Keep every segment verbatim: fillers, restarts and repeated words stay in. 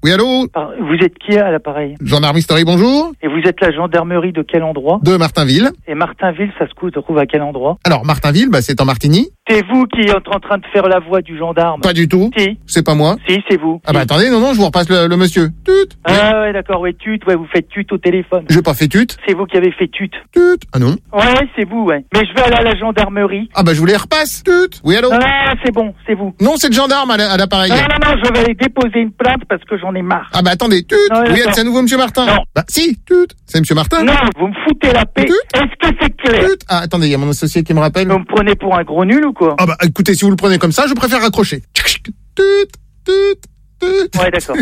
Oui, allô? Vous êtes qui à l'appareil? Gendarme History, bonjour. Et vous êtes la gendarmerie de quel endroit? De Martinville. Et Martinville, ça se trouve à quel endroit? Alors, Martinville, bah, c'est en Martigny. C'est vous qui êtes en train de faire la voix du gendarme? Pas du tout. Si. C'est pas moi. Si, c'est vous. Ah bah attendez, non, non, je vous repasse le, le monsieur. Tut. Ah ouais, d'accord, ouais, tut, ouais, vous faites tut au téléphone. J'ai pas fait tut. C'est vous qui avez fait tut. Tut. Ah non. Ouais, c'est vous, ouais. Mais je vais aller à la gendarmerie. Ah bah je vous les repasse. Tut. Oui, allô? Non, non, c'est bon, c'est vous. Non, c'est le gendarme à, la, à l'appareil. Non, non, non, je vais aller déposer une plainte parce que j'en ai marre. Ah bah attendez, tut. Non, oui, c'est à nouveau monsieur Martin. Non. Bah si, tut. C'est monsieur Martin. Non, vous me foutez la paix. Tut. Est-ce que c'est clair? Tut. Ah attendez, il y a mon associé qui me rappelle. Vous me prenez pour un gros nul ou quoi? Ah bah écoutez, si vous le prenez comme ça, je préfère raccrocher. Tut. Tut. Tut. Ouais, d'accord.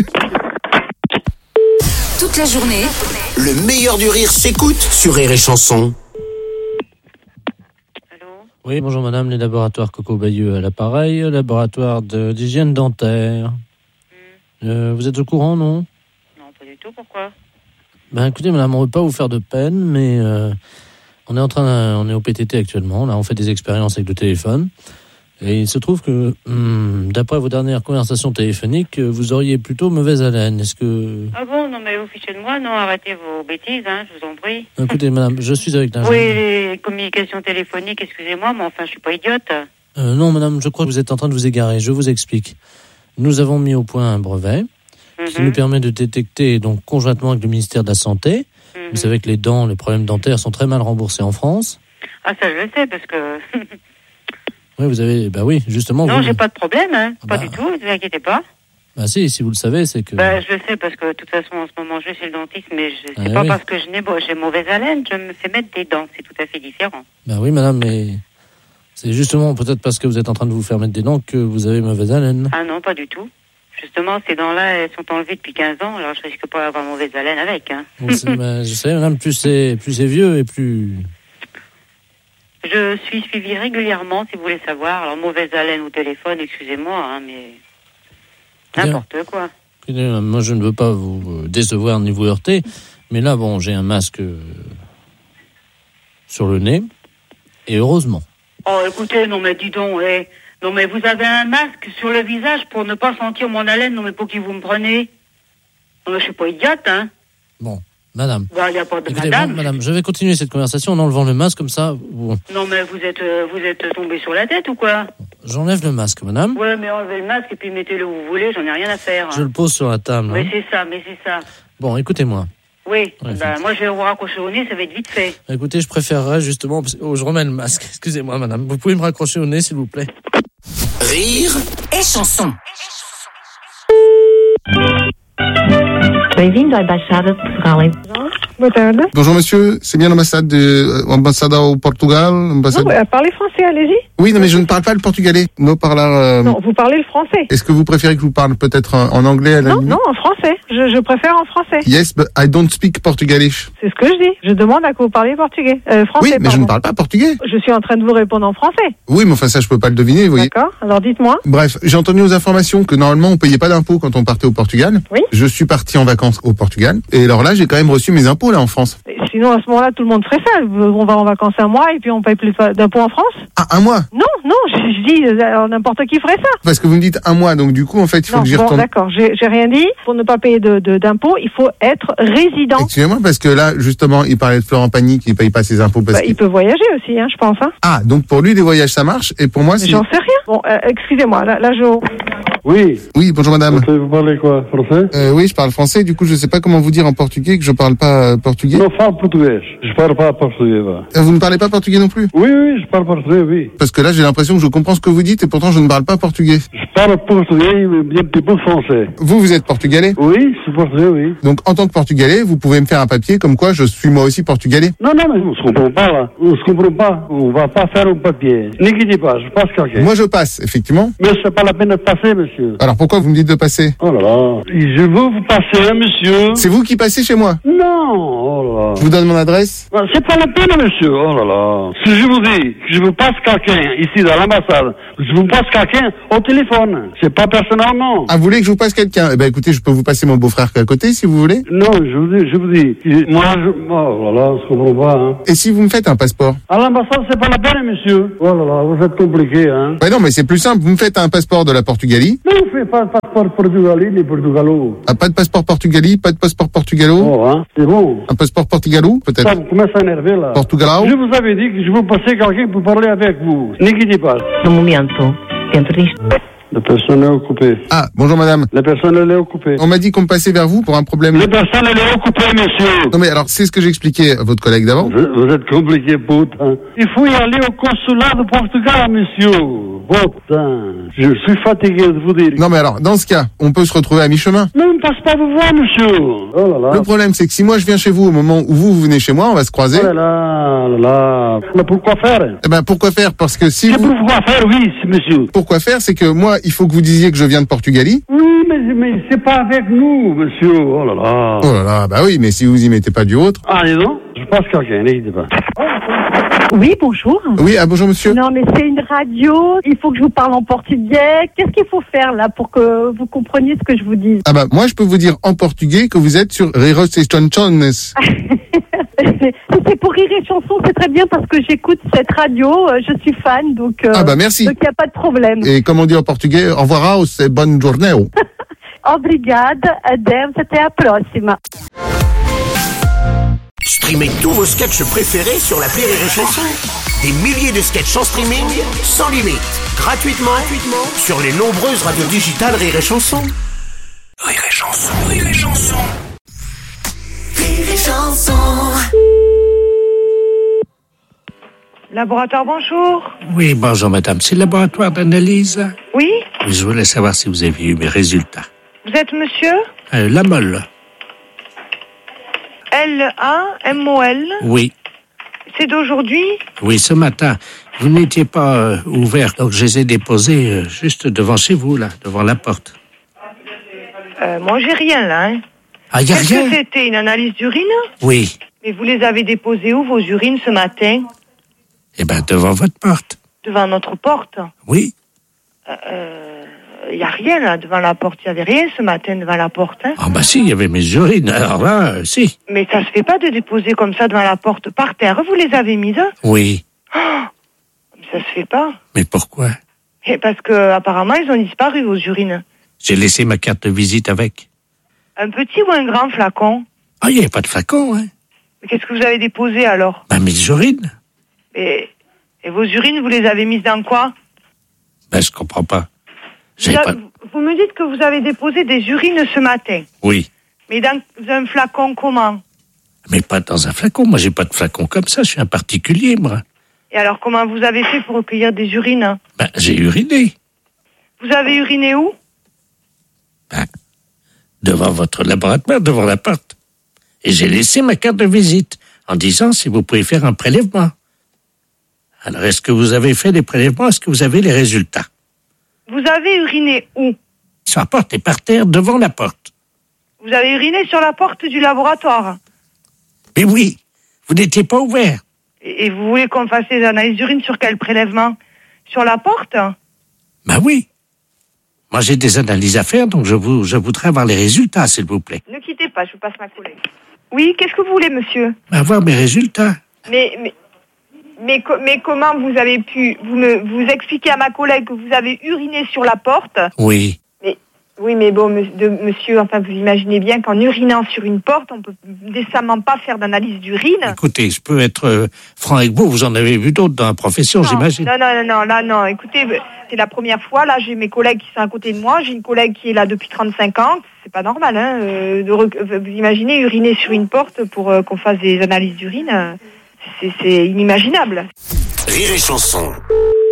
Toute la journée, le meilleur du rire s'écoute sur Rire et Chanson. Oui, bonjour madame, les laboratoires Coco Bayeux à l'appareil, laboratoire de, d'hygiène dentaire. Mm. Euh, vous êtes au courant, non? Non, pas du tout, pourquoi? Ben écoutez madame, on ne veut pas vous faire de peine, mais euh, on est en train, de, on est au P T T actuellement, là on fait des expériences avec le téléphone. Et il se trouve que, hum, d'après vos dernières conversations téléphoniques, vous auriez plutôt mauvaise haleine. Est-ce que... Ah bon, non mais vous fichez de moi, non, arrêtez vos bêtises, hein, je vous en prie. Écoutez, madame, je suis avec la... Oui, les communications téléphoniques, excusez-moi, mais enfin, je suis pas idiote. Euh, non, madame, je crois que vous êtes en train de vous égarer. Je vous explique. Nous avons mis au point un brevet mm-hmm. qui nous permet de détecter, donc conjointement avec le ministère de la Santé, mm-hmm. vous savez que les dents, les problèmes dentaires sont très mal remboursés en France. Ah, ça je le sais, parce que... Oui, vous avez, bah oui, justement. Non, vous... j'ai pas de problème, hein. Pas bah... du tout, ne vous inquiétez pas. Bah si, si vous le savez, c'est que... Bah je le sais, parce que de toute façon, en ce moment, je vais chez le dentiste, mais je... c'est ah, pas oui. parce que je n'ai... j'ai mauvaise haleine, je me fais mettre des dents, c'est tout à fait différent. Bah oui, madame, mais c'est justement peut-être parce que vous êtes en train de vous faire mettre des dents que vous avez mauvaise haleine. Ah non, pas du tout. Justement, ces dents-là, elles sont enlevées depuis quinze ans, alors je risque pas d'avoir mauvaise haleine avec, hein. Bah, je sais, madame, plus c'est, plus c'est vieux et plus... Je suis suivie régulièrement, si vous voulez savoir. Alors, mauvaise haleine au téléphone, excusez-moi, hein, mais n'importe Bien. quoi. Moi, je ne veux pas vous décevoir ni vous heurter, mais là, bon, j'ai un masque sur le nez, et heureusement. Oh, écoutez, non mais dis donc, eh, non mais vous avez un masque sur le visage pour ne pas sentir mon haleine, non mais pour qui vous me prenez? Non mais je suis pas idiote, hein. Bon. Madame. Bah, y a pas de Écoutez, madame. Bon, madame, je vais continuer cette conversation en enlevant le masque comme ça. Bon. Non, mais vous êtes, euh, vous êtes tombé sur la tête ou quoi? J'enlève le masque, madame. Ouais, mais enlevez le masque et puis mettez-le où vous voulez, j'en ai rien à faire. Je hein. le pose sur la table. Mais hein. c'est ça, mais c'est ça. Bon, écoutez-moi. Oui, ouais, bah, moi je vais vous raccrocher au nez, ça va être vite fait. Écoutez, je préférerais justement... Oh, je remets le masque. Excusez-moi, madame. Vous pouvez me raccrocher au nez, s'il vous plaît. Rire et Chanson. Bem-vindo à Embaixada de Portugal. Boa tarde. Bonjour monsieur, c'est bien l'ambassade de l'ambassade au Portugal, ambassade... Non, euh, parlez français, allez-y. Oui, non mais je ne parle pas le portugais. No parlar. Euh... Non, vous parlez le français. Est-ce que vous préférez que je vous parle peut-être en, en anglais à la Non, limite? non, en français. Je, je préfère en français. Yes, but I don't speak Portugalish. C'est ce que je dis. Je demande à que vous parliez portugais. Euh, français. Oui, mais pardon. je ne parle pas portugais. Je suis en train de vous répondre en français. Oui, mais enfin ça je peux pas le deviner, vous voyez. D'accord. Alors dites-moi. Bref, j'ai entendu aux informations que normalement on payait pas d'impôts quand on partait au Portugal. Oui. Je suis parti en vacances au Portugal et alors là j'ai quand même reçu mes impôts là en France. Et sinon à ce moment-là tout le monde ferait ça. On va en vacances un mois et puis on paye plus d'impôts en France. Ah, un mois? Non, non, je, je dis euh, n'importe qui ferait ça. Parce que vous me dites un mois, donc du coup en fait il faut non, que j'y bon, retourne. D'accord, j'ai, j'ai rien dit. Pour ne pas payer de, de, d'impôts, il faut être résident. Excusez-moi parce que là justement il parlait de Florent Pagny qui ne paye pas ses impôts parce bah, qu'il... Il peut voyager aussi, hein, je pense. Hein. Ah, donc pour lui les voyages ça marche et pour moi c'est... J'en sais rien. Bon, euh, excusez-moi, là, là je... Oui. Oui, bonjour madame. Vous parlez quoi, français? euh, Oui, je parle français, du coup je sais pas comment vous dire en portugais que je parle pas euh, portugais. Non, je parle portugais. Je parle pas portugais, là. Euh, vous ne parlez pas portugais non plus? Oui, oui, je parle portugais, oui. Parce que là j'ai l'impression que je comprends ce que vous dites et pourtant je ne parle pas portugais. Je parle portugais, mais bien un petit peu français. Vous, vous êtes portugais? Oui, je suis portugais, oui. Donc en tant que portugais, vous pouvez me faire un papier comme quoi je suis moi aussi portugais? Non, non, mais on se comprend pas, là. On se comprend pas. On va pas faire un papier. N'inquiétez pas, je passe quelqu'un. Moi je passe, effectivement. Mais c'est pas la peine de passer, monsieur. Alors pourquoi vous me dites de passer? Oh là là. Je veux vous passer, monsieur. C'est vous qui passez chez moi? Non. Oh là là. Je vous donne mon adresse? Ah, c'est pas la peine, monsieur. Oh là là. Si je vous dis que je vous passe quelqu'un ici dans l'ambassade, je vous passe quelqu'un au téléphone. C'est pas personnellement. Ah, vous voulez que je vous passe quelqu'un? Eh ben, écoutez, je peux vous passer mon beau-frère qui est à côté, si vous voulez. Non, je vous dis, je vous dis. Moi, je... Oh là là, je comprends pas, hein. Et si vous me faites un passeport? À l'ambassade, c'est pas la peine, monsieur. Oh là là, vous êtes compliqué, hein. Ouais, non, mais c'est plus simple. Vous me faites un passeport de la Portugalie. Mais on fait pas de passeport portugais ni portugalo. Ah, pas de passeport Portugalie, pas de passeport Portugalo. Oh, hein, c'est bon. Un passeport Portugalo, peut-être. Ça vous commence à énerver, là. Portugalao. Je vous avais dit que je vous passais quelqu'un pour parler avec vous. N'inquiétez pas. No momento, dentro disto. La personne est occupée. Ah, bonjour madame. La personne, elle est occupée. On m'a dit qu'on me passait vers vous pour un problème. La personne, elle est occupée, monsieur. Non mais alors, c'est ce que j'expliquais à votre collègue d'avant. Vous, vous êtes compliqué, putain. Il faut y aller au consulat de Portugal, monsieur. Putain. Je suis fatigué de vous dire. Non mais alors, dans ce cas, on peut se retrouver à mi-chemin. Mais on ne passe pas vous voir, monsieur. Oh là là. Le problème, c'est que si moi je viens chez vous au moment où vous, vous venez chez moi, on va se croiser. Oh là là, là là. Mais pourquoi faire? Eh ben, pourquoi faire? Parce que si C'est vous... pourquoi faire, oui, c'est monsieur. Pourquoi faire? C'est que moi, il faut que vous disiez que je viens de Portugalie. Oui, mais, mais c'est pas avec nous, monsieur. Oh là là. Oh là là, bah oui, mais si vous y mettez pas du autre. Ah, dis donc. Je passe quelqu'un, n'hésitez pas. Oui, bonjour. Oui, ah bonjour monsieur. Non, mais c'est une radio. Il faut que je vous parle en portugais. Qu'est-ce qu'il faut faire là pour que vous compreniez ce que je vous dis? Ah bah, moi je peux vous dire en portugais que vous êtes sur Riros et Chonchones. Si c'est pour rire et chanson, c'est très bien parce que j'écoute cette radio. euh, Je suis fan, donc. euh, Ah bah merci. Donc il n'y a pas de problème. Et comme on dit en portugais, au revoir, c'est bonne journée. Obrigada, adeus, até a próxima. Streamez tous vos sketchs préférés sur l'appli Rire et Chanson. Des milliers de sketchs en streaming, sans limite, gratuitement, gratuitement sur les nombreuses radios digitales Rire et Chanson. Rire et Chanson, Rire et Chanson. Rire et Chanson. Laboratoire, bonjour. Oui, bonjour madame. C'est le laboratoire d'analyse? Oui, Oui, je voulais savoir si vous avez eu mes résultats. vous êtes monsieur Euh, la molle? L A M O L. Oui. C'est d'aujourd'hui? Oui, ce matin. Vous n'étiez pas euh, ouvert, donc je les ai déposés euh, juste devant chez vous, là, devant la porte. Euh, moi, j'ai rien là. Hein. Ah, il n'y a Est-ce rien? que c'était une analyse d'urine? Oui. Mais vous les avez déposées où, vos urines, ce matin? Eh bien, devant votre porte. Devant notre porte? Oui. Il n'y a rien là, devant la porte. Il n'y avait rien ce matin devant la porte. Hein. Ah bah si, il y avait mes urines. Alors là, euh, si. Mais ça se fait pas de déposer comme ça devant la porte par terre. Vous les avez mises? Oui. Ça se fait pas. Mais pourquoi? Et parce que apparemment ils ont disparu, vos urines. J'ai laissé ma carte de visite avec. Un petit ou un grand flacon? Ah, il n'y avait pas de flacon, hein. Mais qu'est-ce que vous avez déposé alors? Ben, mes urines. et, et vos urines, vous les avez mises dans quoi? Ben, je comprends pas. Vous, J'avais a- pas... vous me dites que vous avez déposé des urines ce matin. Oui. Mais dans un flacon comment? Mais pas dans un flacon. Moi, j'ai pas de flacon comme ça. Je suis un particulier, moi. Et alors comment vous avez fait pour recueillir des urines? Ben, j'ai uriné. Vous avez uriné où? Ben, devant votre laboratoire, devant la porte. Et j'ai laissé ma carte de visite en disant si vous pouvez faire un prélèvement. Alors, est-ce que vous avez fait des prélèvements? Est-ce que vous avez les résultats? Vous avez uriné où? Sur la porte et par terre, devant la porte. Vous avez uriné sur la porte du laboratoire. Mais oui, vous n'étiez pas ouvert. Et, et vous voulez qu'on fasse des analyses d'urine sur quel prélèvement? Sur la porte? Ben oui. Moi, j'ai des analyses à faire, donc je, vous, je voudrais avoir les résultats, s'il vous plaît. Ne quittez pas, je vous passe ma collègue. Oui, qu'est-ce que vous voulez, monsieur? Ben, avoir mes résultats. Mais, mais, mais, co- mais comment vous avez pu... Vous me vous expliquez à ma collègue que vous avez uriné sur la porte? Oui. Mais, oui, mais bon, me- de- monsieur, enfin, vous imaginez bien qu'en urinant sur une porte, on peut décemment pas faire d'analyse d'urine. Écoutez, je peux être euh, franc avec vous, vous en avez vu d'autres dans la profession, Non, j'imagine. Non, non, non, non, là, non. Écoutez, c'est la première fois. Là, j'ai mes collègues qui sont à côté de moi. J'ai une collègue qui est là depuis trente-cinq ans. C'est pas normal, hein. euh, de rec- euh, vous imaginez uriner sur une porte pour euh, qu'on fasse des analyses d'urine. euh, c'est, c'est inimaginable. Rire et Chanson.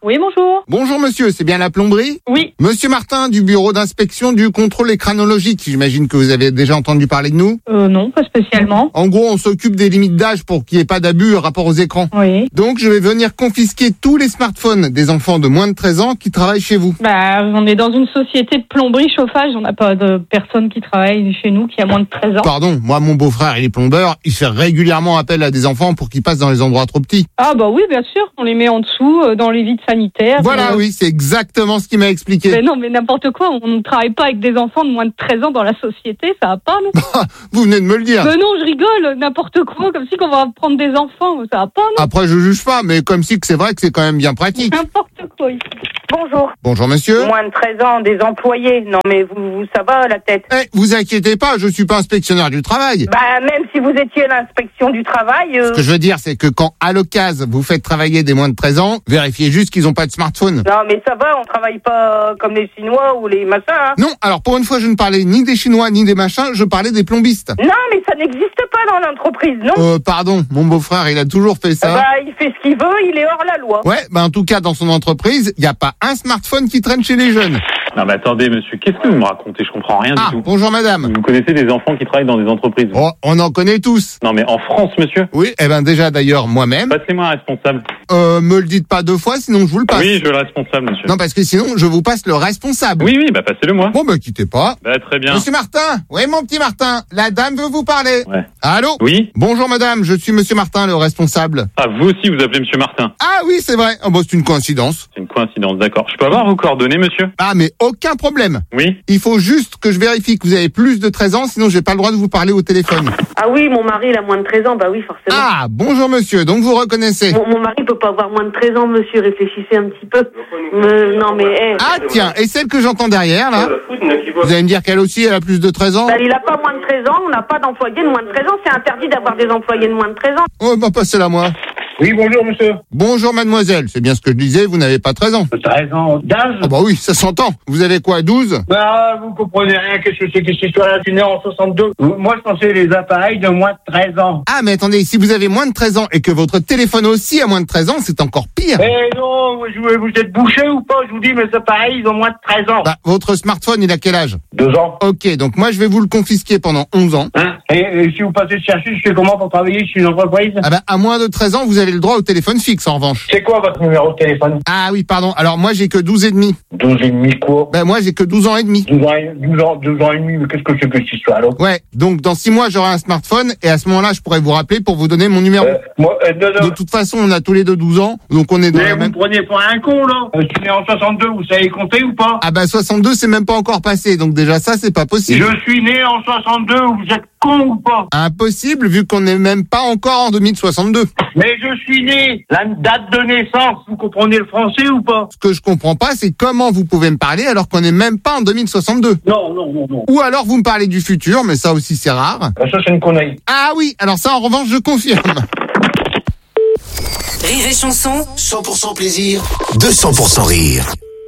Oui, bonjour. Bonjour monsieur, c'est bien la plomberie? Oui. Monsieur Martin du bureau d'inspection du contrôle écranologique, j'imagine que vous avez déjà entendu parler de nous? Euh, non, pas spécialement. En gros, on s'occupe des limites d'âge pour qu'il n'y ait pas d'abus rapport aux écrans. Oui. Donc, je vais venir confisquer tous les smartphones des enfants de moins de treize ans qui travaillent chez vous. Bah, on est dans une société de plomberie chauffage, on n'a pas de personne qui travaille chez nous qui a moins de treize ans. Pardon, moi, mon beau-frère, il est plombieur, il fait régulièrement appel à des enfants pour qu'ils passent dans les endroits trop petits. Ah bah oui, bien sûr, on les met en dessous, euh, dans les vides sanitaires. Voilà, euh... oui, c'est exactement ce qu'il m'a expliqué. Mais non, mais n'importe quoi, on ne travaille pas avec des enfants de moins de treize ans dans la société, ça va pas, non? Vous venez de me le dire. Mais non, je rigole, n'importe quoi, comme si qu'on va prendre des enfants, ça va pas, non? Après, je juge pas, mais comme si que c'est vrai que c'est quand même bien pratique. N'importe quoi. Bonjour. Bonjour monsieur. Moins de treize ans, des employés. Non mais vous, vous ça va la tête. Eh, vous inquiétez pas, je suis pas inspectionnaire du travail. Bah même si vous étiez à l'inspection du travail. Euh... Ce que je veux dire, c'est que quand à l'occasion vous faites travailler des moins de treize ans, vérifiez juste qu'ils ont pas de smartphone. Non mais ça va, on travaille pas comme les Chinois ou les machins. Hein. Non, alors pour une fois, je ne parlais ni des Chinois ni des machins, je parlais des plombistes. Non mais ça n'existe pas dans l'entreprise, non. Euh, pardon, mon beau-frère, il a toujours fait ça. Bah il fait ce qu'il veut, il est hors la loi. Ouais, bah en tout cas dans son entreprise, il y a pas un smartphone qui traîne chez les jeunes. Non mais attendez monsieur, qu'est-ce que vous me racontez? Je comprends rien ah, du tout. Bonjour madame. Vous connaissez des enfants qui travaillent dans des entreprises? Oh, on en connaît tous. Non mais en France monsieur? Oui, eh ben déjà d'ailleurs moi-même. Passez-moi un responsable. Euh, me le dites pas deux fois, sinon je vous le passe. Oui, je veux le responsable monsieur. Non, parce que sinon je vous passe le responsable. Oui, oui, bah passez-le moi. Bon bah quittez pas. Bah très bien. Monsieur Martin, oui mon petit Martin, la dame veut vous parler. Ouais. Allô? Oui. Bonjour madame, je suis monsieur Martin, le responsable. Ah, vous aussi vous appelez monsieur Martin? Ah oui, c'est vrai. Oh, bon, c'est une coïncidence. C'est une coïncidence, d'accord. Je peux avoir vos coordonnées monsieur? Ah mais aucun problème. Oui. Il faut juste que je vérifie que vous avez plus de treize ans, sinon j'ai pas le droit de vous parler au téléphone. Ah oui, mon mari il a moins de treize ans, bah oui forcément. Ah, bonjour monsieur, donc vous reconnaissez. Mon, mon mari peut pas avoir moins de treize ans monsieur, réfléchissez un petit peu. Me, non mais... Hey. Ah tiens, et celle que j'entends derrière là, vous allez me dire qu'elle aussi elle a plus de treize ans? Bah, il a pas moins de treize ans, on n'a pas d'employés de moins de treize ans, c'est interdit d'avoir des employés de moins de treize ans. Oh bah passez-la moi. Oui, bonjour monsieur. Bonjour mademoiselle, c'est bien ce que je disais, vous n'avez pas treize ans. treize ans d'âge? Ah bah oui, ça s'entend. Vous avez quoi, douze? Bah, vous comprenez rien, qu'est-ce que c'est que cette histoire-là? Je suis né en soixante-deux. Moi, je pensais les appareils de moins de treize ans. Ah mais attendez, si vous avez moins de treize ans et que votre téléphone aussi a moins de treize ans, c'est encore pire. Eh non, vous, vous êtes bouché ou pas? Je vous dis, mes appareils, ils ont moins de treize ans. Bah, votre smartphone, il a quel âge? deux ans. Ok, donc moi je vais vous le confisquer pendant onze ans. Hein? Et, et si vous passez chercher, je fais comment pour travailler chez une entreprise? Ah bah, à moins de treize ans, vous avez le droit au téléphone fixe en revanche. C'est quoi votre numéro de téléphone? Ah oui, pardon. Alors moi j'ai que douze et demi. douze et demi quoi? Ben moi j'ai que douze ans et demi. douze ans, douze ans, douze ans et demi, mais qu'est-ce que c'est que cette histoire-là? Ouais, donc dans six mois j'aurai un smartphone et à ce moment-là je pourrai vous rappeler pour vous donner mon numéro. Euh, moi, euh, non, non. De toute façon on a tous les deux douze ans, donc on est dans mais la vous même... me prenez pour un con là? euh, Je suis né en soixante-deux, vous savez compter ou pas? Ah bah soixante-deux c'est même pas encore passé, donc déjà ça c'est pas possible. Je suis né en soixante-deux, vous êtes con ou pas? Impossible vu qu'on n'est même pas encore en deux mille soixante-deux. Mais je suis né, la date de naissance, vous comprenez le français ou pas? Ce que je comprends pas c'est comment vous pouvez me parler alors qu'on n'est même pas en deux mille soixante-deux. Non, non, non, non. Ou alors vous me parlez du futur, mais ça aussi c'est rare. Ben, ça c'est une connerie. Ah oui, alors ça en revanche je confirme. Rire et chanson, cent pour cent plaisir, deux cents pour cent rire.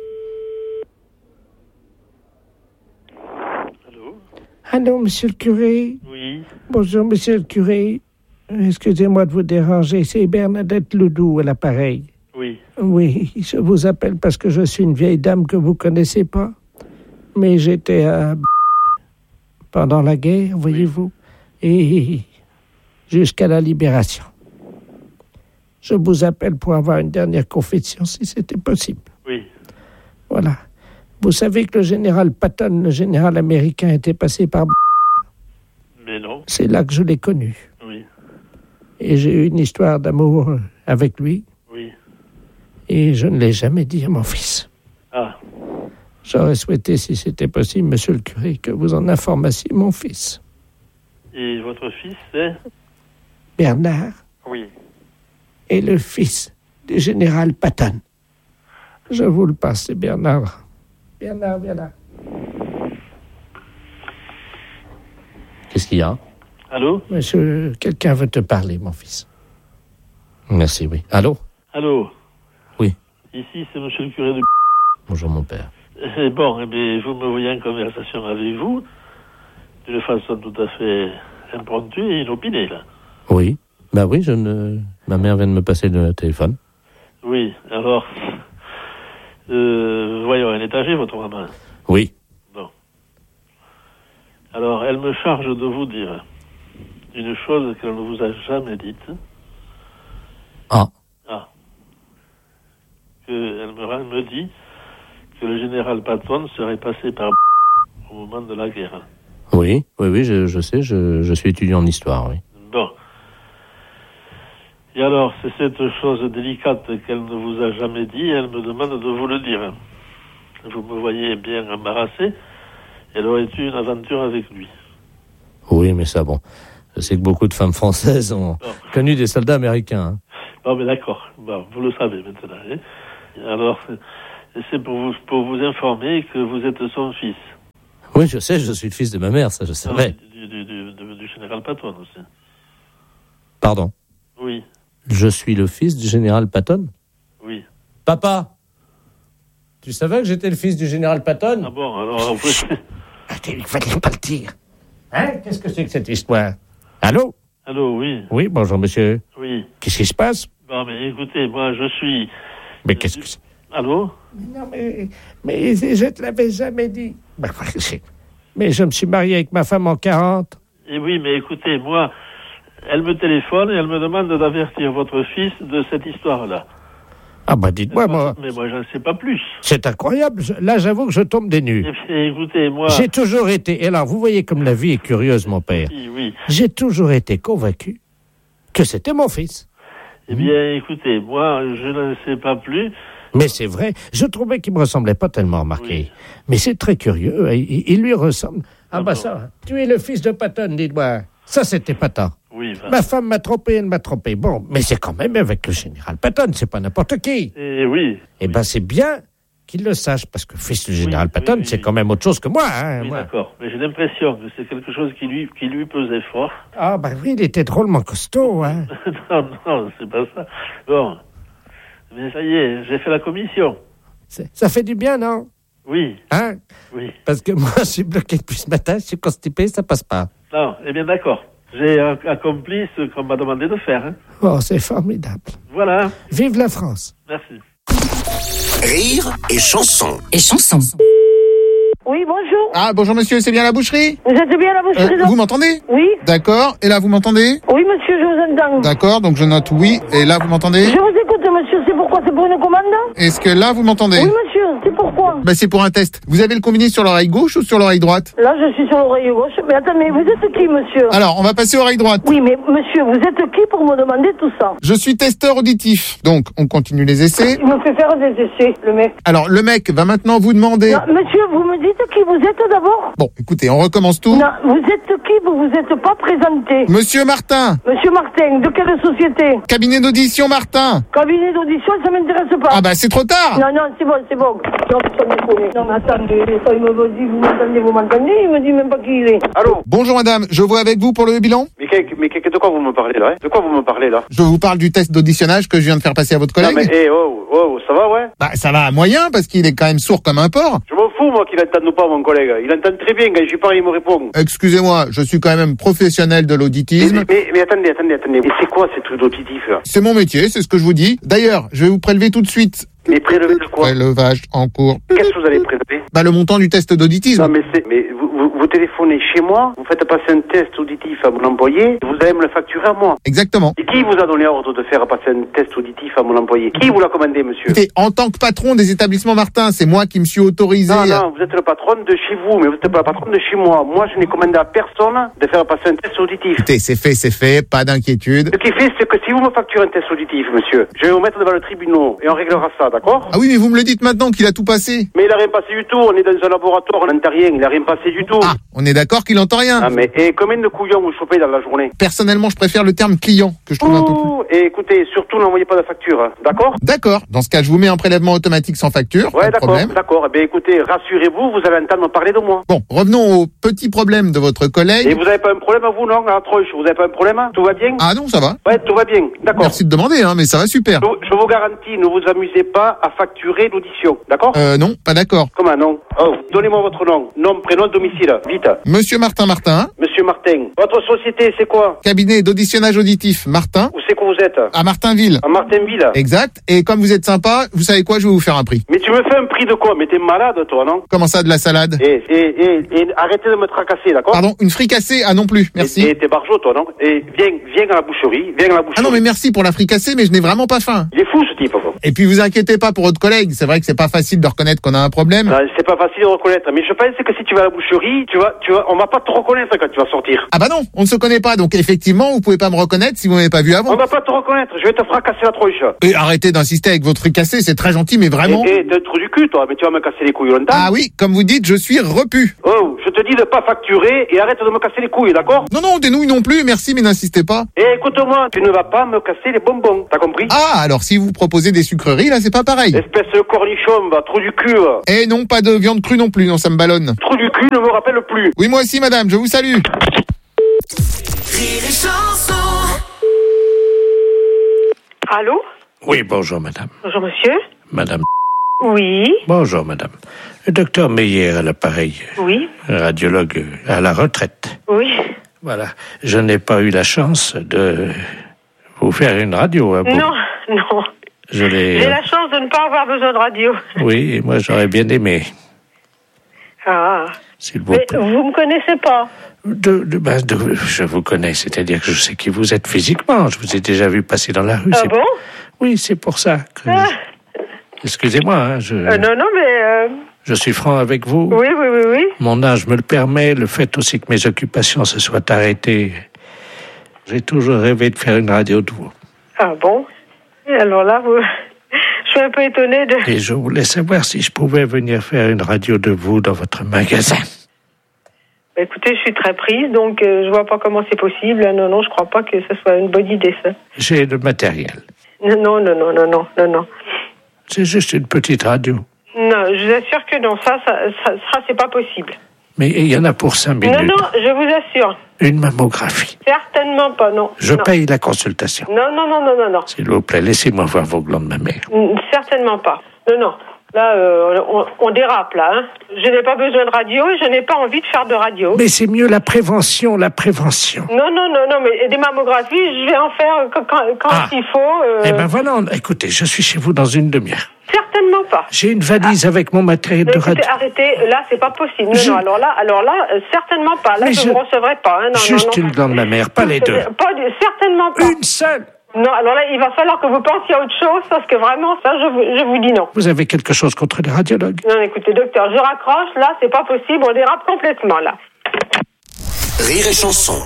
Allô, monsieur le curé? Oui. Bonjour, monsieur le curé. Excusez-moi de vous déranger, c'est Bernadette Ledoux à l'appareil. Oui. Oui, je vous appelle parce que je suis une vieille dame que vous connaissez pas. Mais j'étais à... pendant la guerre, voyez-vous, et jusqu'à la libération. Je vous appelle pour avoir une dernière confession, si c'était possible. Oui. Voilà. Vous savez que le général Patton, le général américain, était passé par... Mais non. C'est là que je l'ai connu. Oui. Et j'ai eu une histoire d'amour avec lui. Oui. Et je ne l'ai jamais dit à mon fils. Ah. J'aurais souhaité, si c'était possible, monsieur le curé, que vous en informassiez mon fils. Et votre fils, c'est? Bernard. Oui. Et le fils du général Patton. Je vous le passe, c'est Bernard. Bernard, Bernard. Qu'est-ce qu'il y a? Allô? Monsieur, quelqu'un veut te parler, mon fils. Merci, oui. Allô? Allô? Oui. Ici, c'est monsieur le curé de... Bonjour, mon père. Eh bon, eh bien, vous me voyez en conversation avec vous, d'une façon tout à fait impromptue et inopinée, là. Oui. Bah oui, je ne... ma mère vient de me passer le téléphone. Oui, alors, Euh, voyons, elle est âgée, votre maman. Oui. Bon. Alors, elle me charge de vous dire une chose qu'elle ne vous a jamais dite. Ah. Ah. Que elle me, elle me dit que le général Patton serait passé par au moment de la guerre. Oui, oui, oui, je, je sais, je, je suis étudiant en histoire, oui. Bon. Et alors, c'est cette chose délicate qu'elle ne vous a jamais dit, elle me demande de vous le dire. Vous me voyez bien embarrassé, elle aurait eu une aventure avec lui. Oui, mais ça, bon, je sais que beaucoup de femmes françaises ont bon. connu des soldats américains. Hein. Non, mais d'accord, bon, vous le savez maintenant. Hein. Alors, c'est pour vous, pour vous informer que vous êtes son fils. Oui, je sais, je suis le fils de ma mère, ça je savais. Du, du, du, du, du général Patton aussi. Pardon? Oui. Je suis le fils du général Patton? Oui. Papa, tu savais que j'étais le fils du général Patton? Ah bon, alors... Vous... Il fallait pas le dire. Hein? Qu'est-ce que c'est que cette histoire? Allô? Allô, oui. Oui, bonjour monsieur. Oui. Qu'est-ce qui se passe? Bon, mais écoutez, moi je suis... Mais qu'est-ce que c'est? Allô? Mais non, mais, mais je te l'avais jamais dit. Mais je me suis marié avec ma femme en quarante. Et oui, mais écoutez, moi, elle me téléphone et elle me demande d'avertir votre fils de cette histoire-là. Ah bah dites-moi, moi... Mais moi, j'en sais pas plus. C'est incroyable. Là, j'avoue que je tombe des nues. Et puis, écoutez, moi... J'ai toujours été... Et alors, vous voyez comme la vie est curieuse, mon père. Oui, oui. J'ai toujours été convaincu que c'était mon fils. Eh bien, écoutez, moi, je ne sais pas plus... Mais c'est vrai, je trouvais qu'il me ressemblait pas tellement, remarqué. Oui. Mais c'est très curieux, il, il lui ressemble. Ah, ah bah bon. Ça, tu es le fils de Patton, dis-moi. Ça, c'était Patton. Oui, bah. Ma femme m'a trompé, elle m'a trompé. Bon, mais c'est quand même avec le général Patton, c'est pas n'importe qui. Eh oui. Eh oui. ben, c'est bien qu'il le sache, parce que fils du général oui, Patton, oui, oui, c'est oui. quand même autre chose que moi. Hein, oui, moi. D'accord, mais j'ai l'impression que c'est quelque chose qui lui, qui lui pesait fort. Ah, bah oui, il était drôlement costaud, hein. non, non, c'est pas ça. Bon, mais ça y est, j'ai fait la commission. C'est, ça fait du bien, non? Oui. Hein? Oui. Parce que moi, je suis bloqué depuis ce matin, je suis constipé, ça passe pas. Non, eh bien d'accord. J'ai accompli ce qu'on m'a demandé de faire. Hein. Oh, c'est formidable. Voilà. Vive la France. Merci. Rire et chanson. Et chanson. Oui, bonjour. Ah, bonjour monsieur, c'est bien la boucherie? Vous êtes bien à la boucherie? euh, Vous m'entendez? Oui. D'accord, et là vous m'entendez? Oui, monsieur, je vous entends. D'accord, donc je note oui, et là vous m'entendez? Je vous écoute, monsieur, c'est pourquoi? C'est pour une commande? Est-ce que là vous m'entendez? Oui, monsieur, c'est pourquoi? Bah c'est pour un test. Vous avez le combiné sur l'oreille gauche ou sur l'oreille droite? Là, je suis sur l'oreille gauche. Mais attendez, vous êtes qui, monsieur? Alors, on va passer oreille droite. Oui, mais monsieur, vous êtes qui pour me demander tout ça? Je suis testeur auditif. Donc, on continue les essais. Il me fait faire des essais, le mec. Alors, le mec va maintenant vous demander... Non, monsieur, vous me dites qui vous êtes d'abord? Bon, écoutez, on recommence tout. Non, vous êtes qui? Vous vous êtes pas présenté. Monsieur Martin. Monsieur Martin, de quelle société? Cabinet d'audition Martin. Cabinet d'audition, ça m'intéresse pas. Ah bah, c'est trop tard. Non, non, c'est bon, c'est bon. Non, ça me déconne. Non, mais attendez, quand il me dit, vous m'entendez, vous m'entendez, il me dit même pas qui il est. Allô? Bonjour madame, je vois avec vous pour le bilan? Mais, que, mais que, de quoi vous me parlez là, hein? De quoi vous me parlez là? Je vous parle du test d'auditionage que je viens de faire passer à votre collègue. Non mais, hé, hey, oh, oh, ça va, ouais? Bah, ça va à moyen, parce qu'il est quand même sourd comme un porc. Je m'en fous, moi, qu'il entende pas, mon collègue. Il entend très bien, quand je lui parle, il me répond. Excusez-moi, je suis quand même professionnel de l'auditisme. Mais, mais, mais attendez, attendez, attendez. Et c'est quoi ces trucs d'auditif là? C'est mon métier, c'est ce que je vous dis. D'ailleurs, je vais vous prélever tout de suite. Mais prélever de quoi? Prélevage en cours. Qu'est-ce que vous allez prélever? Bah, le montant du test d'auditisme. Non, mais c'est, mais vous, vous, vous téléphonez chez moi, vous faites passer un test auditif à mon employé, vous allez me le facturer à moi. Exactement. Et qui vous a donné ordre de faire passer un test auditif à mon employé? Qui vous l'a commandé, monsieur? Écoutez, en tant que patron des établissements Martin, c'est moi qui me suis autorisé. Non, non, vous êtes le patron de chez vous, mais vous n'êtes pas le patron de chez moi. Moi, je n'ai commandé à personne de faire passer un test auditif. Écoutez, c'est fait, c'est fait, pas d'inquiétude. Ce qui fait, c'est que si vous me facturez un test auditif, monsieur, je vais vous mettre devant le tribunal et on réglera ça, d'accord? Ah oui, mais vous me le dites maintenant qu'il a tout passé. Mais il a rien passé du tout, on est dans un laboratoire, on n'entend rien, il a rien passé du tout. Ah, on est d'accord qu'il entend rien. Ah, mais, et combien de couillons vous chopez dans la journée? Personnellement, je préfère le terme client, que je trouve Ouh, un peu plus... Et écoutez, surtout n'envoyez pas de facture, hein, d'accord? D'accord. Dans ce cas, je vous mets un prélèvement automatique sans facture. Ouais, pas de d'accord, problème. d'accord. Eh bien, écoutez, rassurez-vous, vous allez entendre parler de moi. Bon, revenons au petit problème de votre collègue. Et vous n'avez pas un problème, vous, non, à Troche? Vous n'avez pas un problème? Tout va bien? Ah non, ça va. Ouais, tout va bien, d'accord. Merci de demander, hein, mais ça va super. Je, je vous garantis, ne vous amusez pas à facturer l'audition, d'accord? Euh, non, pas d'accord. Comment non? Oh, donnez-moi votre nom. Nom, prénom, domicile, vite. Monsieur Martin Martin. Monsieur monsieur Martin. Votre société, c'est quoi? Cabinet d'auditionnage auditif, Martin. Où c'est que vous êtes? À Martinville. À Martinville. Exact. Et comme vous êtes sympa, vous savez quoi, je vais vous faire un prix. Mais tu me fais un prix de quoi? Mais t'es malade, toi, non? Comment ça, de la salade? Et, et, et, et arrêtez de me tracasser, d'accord? Pardon, une fricassée? Ah non plus, merci. Et, et t'es barjot, toi, non? Et viens, viens à la boucherie, viens à la boucherie. Ah non, mais merci pour la fricassée, mais je n'ai vraiment pas faim. Il est fou, ce type, quoi. Et puis vous inquiétez pas pour votre collègue, c'est vrai que c'est pas facile de reconnaître qu'on a un problème. Non, c'est pas facile de reconnaître, mais je pense que si tu vas à la boucherie, tu vas, tu vas, on va pas te reconnaître quand tu vas sortir. Ah bah non, on ne se connaît pas, donc effectivement, vous pouvez pas me reconnaître si vous m'avez pas vu avant. On va pas te reconnaître, je vais te fracasser la tronche. Et arrêtez d'insister avec votre fricassée, c'est très gentil, mais vraiment... Et, et de trou du cul, toi, mais tu vas me casser les couilles longtemps. Ah oui, comme vous dites, je suis repu. Oh, je te dis de pas facturer et arrête de me casser les couilles, d'accord? Non, non, des nouilles non plus, merci, mais n'insistez pas. Et écoute-moi, tu ne vas pas me casser les bonbons, t'as compris? Ah, alors si vous proposez des sucreries, là, c'est pas pareil. Espèce de cornichon, va, trou du cul, va. Eh non, pas de viande crue non plus, non, ça me ballonne. Trou du cul ne me rappelle plus. Oui, moi aussi, madame, je vous salue. Rire et chanson. Allô? Oui, bonjour, madame. Bonjour, monsieur. Madame. Oui. Bonjour, madame. Le docteur Meyer à l'appareil. Oui. Radiologue à la retraite. Oui. Voilà. Je n'ai pas eu la chance de vous faire une radio à vous. Non, non. Je l'ai... J'ai la chance de ne pas avoir besoin de radio. Oui, et moi j'aurais bien aimé. Ah. S'il vous Mais plaît. vous me connaissez pas? De, de, ben, de, je vous connais, c'est-à-dire que je sais qui vous êtes physiquement. Je vous ai déjà vu passer dans la rue. Ah c'est... bon? Oui, c'est pour ça que... Ah. Excusez-moi, hein, je... Euh, non, non, mais... Euh... Je suis franc avec vous. Oui, oui, oui, oui. Mon âge me le permet, le fait aussi que mes occupations se soient arrêtées. J'ai toujours rêvé de faire une radio de vous. Ah bon? Et alors là, vous... je suis un peu étonnée de... Et je voulais savoir si je pouvais venir faire une radio de vous dans votre magasin. Bah, écoutez, je suis très prise, donc euh, je vois pas comment c'est possible. Non, non, je crois pas que ce soit une bonne idée, ça. J'ai le matériel. Non, non, non, non, non, non, non, non. C'est juste une petite radio. Non, je vous assure que non, ça, ça, ça, ça c'est pas possible. Mais il y en a pour cinq minutes. Non, non, je vous assure. Une mammographie. Certainement pas, non. Je non. paye la consultation. Non, non, non, non, non, non. S'il vous plaît, laissez-moi voir vos glandes mammaires. Certainement pas. Non, non. Là, euh, on, on dérape, là. Hein. Je n'ai pas besoin de radio et je n'ai pas envie de faire de radio. Mais c'est mieux la prévention, la prévention. Non, non, non, non, mais des mammographies, je vais en faire quand, quand, quand ah. il faut. Euh... Eh ben voilà, écoutez, je suis chez vous dans une demi-heure. Certainement pas. J'ai une valise ah. avec mon matériel de radio. Arrêtez, là, c'est pas possible. Non, je... non, alors là, alors là, euh, certainement pas. Là, mais je je ne vous recevrai pas. Hein. Non, Juste non, non. une glande mammaire, pas les deux. Pas du... Certainement pas. Une seule. Non, alors là, il va falloir que vous pensiez à autre chose, parce que vraiment, ça, je vous, je vous dis non. Vous avez quelque chose contre les radiologues? Non, écoutez, docteur, je raccroche, là, c'est pas possible, on dérape complètement, là. Rire et chanson.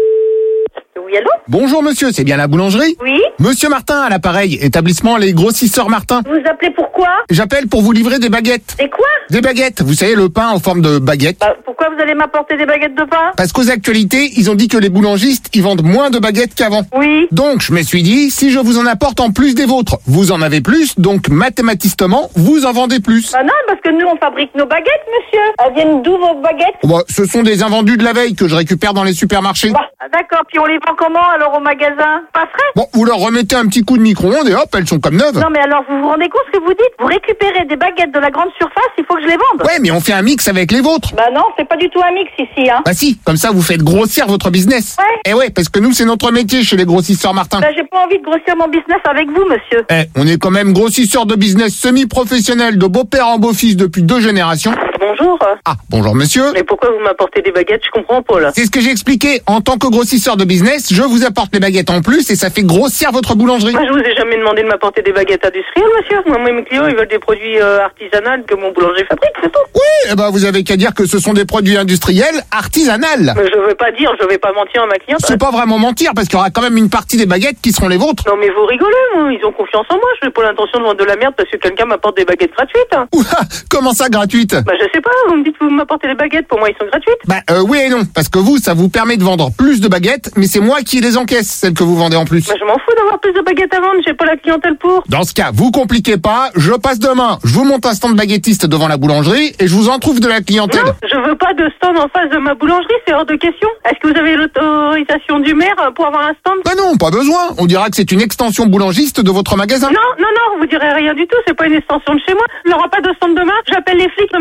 Oui, allô? Bonjour monsieur, c'est bien la boulangerie? Oui. Monsieur Martin à l'appareil, établissement Les Grossisseurs Martin. Vous appelez pourquoi? J'appelle pour vous livrer des baguettes. Des quoi? Des baguettes, vous savez le pain en forme de baguette. Bah, pourquoi vous allez m'apporter des baguettes de pain? Parce qu'aux actualités, ils ont dit que les boulangistes, ils vendent moins de baguettes qu'avant. Oui. Donc je me suis dit, si je vous en apporte en plus des vôtres, vous en avez plus, donc mathématiquement, vous en vendez plus. Bah non, parce que nous on fabrique nos baguettes, monsieur. Elles viennent d'où vos baguettes? Bah, ce sont des invendus de la veille que je récupère dans les supermarchés. Bah, d'accord, puis on les vend comment alors au magasin? Pas frais? Bon, vous leur remettez un petit coup de micro-ondes et hop, elles sont comme neuves. Non mais alors vous vous rendez compte ce que vous dites? Vous récupérez des baguettes de la grande surface, il faut que je les vende. Ouais, mais on fait un mix avec les vôtres. Bah non, c'est pas du tout un mix ici, hein. Bah si, comme ça vous faites grossir votre business. Ouais. Eh ouais, parce que nous c'est notre métier chez les grossisseurs Martin. Bah j'ai pas envie de grossir mon business avec vous, monsieur. Eh, on est quand même grossisseurs de business semi-professionnels de beau-père en beau-fils depuis deux générations. Bonjour. Ah, bonjour monsieur. Mais pourquoi vous m'apportez des baguettes? Je comprends pas là. C'est ce que j'ai expliqué. En tant que grossisseur de business, je vous apporte les baguettes en plus et ça fait grossir votre boulangerie. Moi, je vous ai jamais demandé de m'apporter des baguettes industrielles, monsieur. Moi, moi mes clients, ils veulent des produits euh, artisanaux que mon boulanger fabrique, c'est tout. Oui, eh ben vous avez qu'à dire que ce sont des produits industriels artisanales. Mais je veux pas dire, je vais pas mentir à ma cliente. C'est pas vraiment mentir parce qu'il y aura quand même une partie des baguettes qui seront les vôtres. Non mais vous rigolez, moi. Ils ont confiance en moi. Je n'ai pas l'intention de vendre de la merde parce que quelqu'un m'apporte des baguettes gratuites. Hein. Ouah, comment ça gratuites? Bah je sais pas, vous me dites que vous m'apportez des baguettes, pour moi ils sont gratuites. Bah euh, oui et non, parce que vous, ça vous permet de vendre plus de baguettes, mais c'est moi qui les encaisse, celles que vous vendez en plus. Bah je m'en fous d'avoir plus de baguettes à vendre, j'ai pas la clientèle pour. Dans ce cas, vous compliquez pas, je passe demain, je vous monte un stand baguettiste devant la boulangerie et je vous en trouve de la clientèle. Non, je veux pas de stand en face de ma boulangerie, c'est hors de question. Est-ce que vous avez l'autorisation du maire pour avoir un stand? Bah non, pas besoin, on dira que c'est une extension boulangiste de votre magasin. Non, non, non, vous direz rien du tout, c'est pas une extension de chez moi. Il n'y aura pas de stand demain, j'appelle les flics demain matin.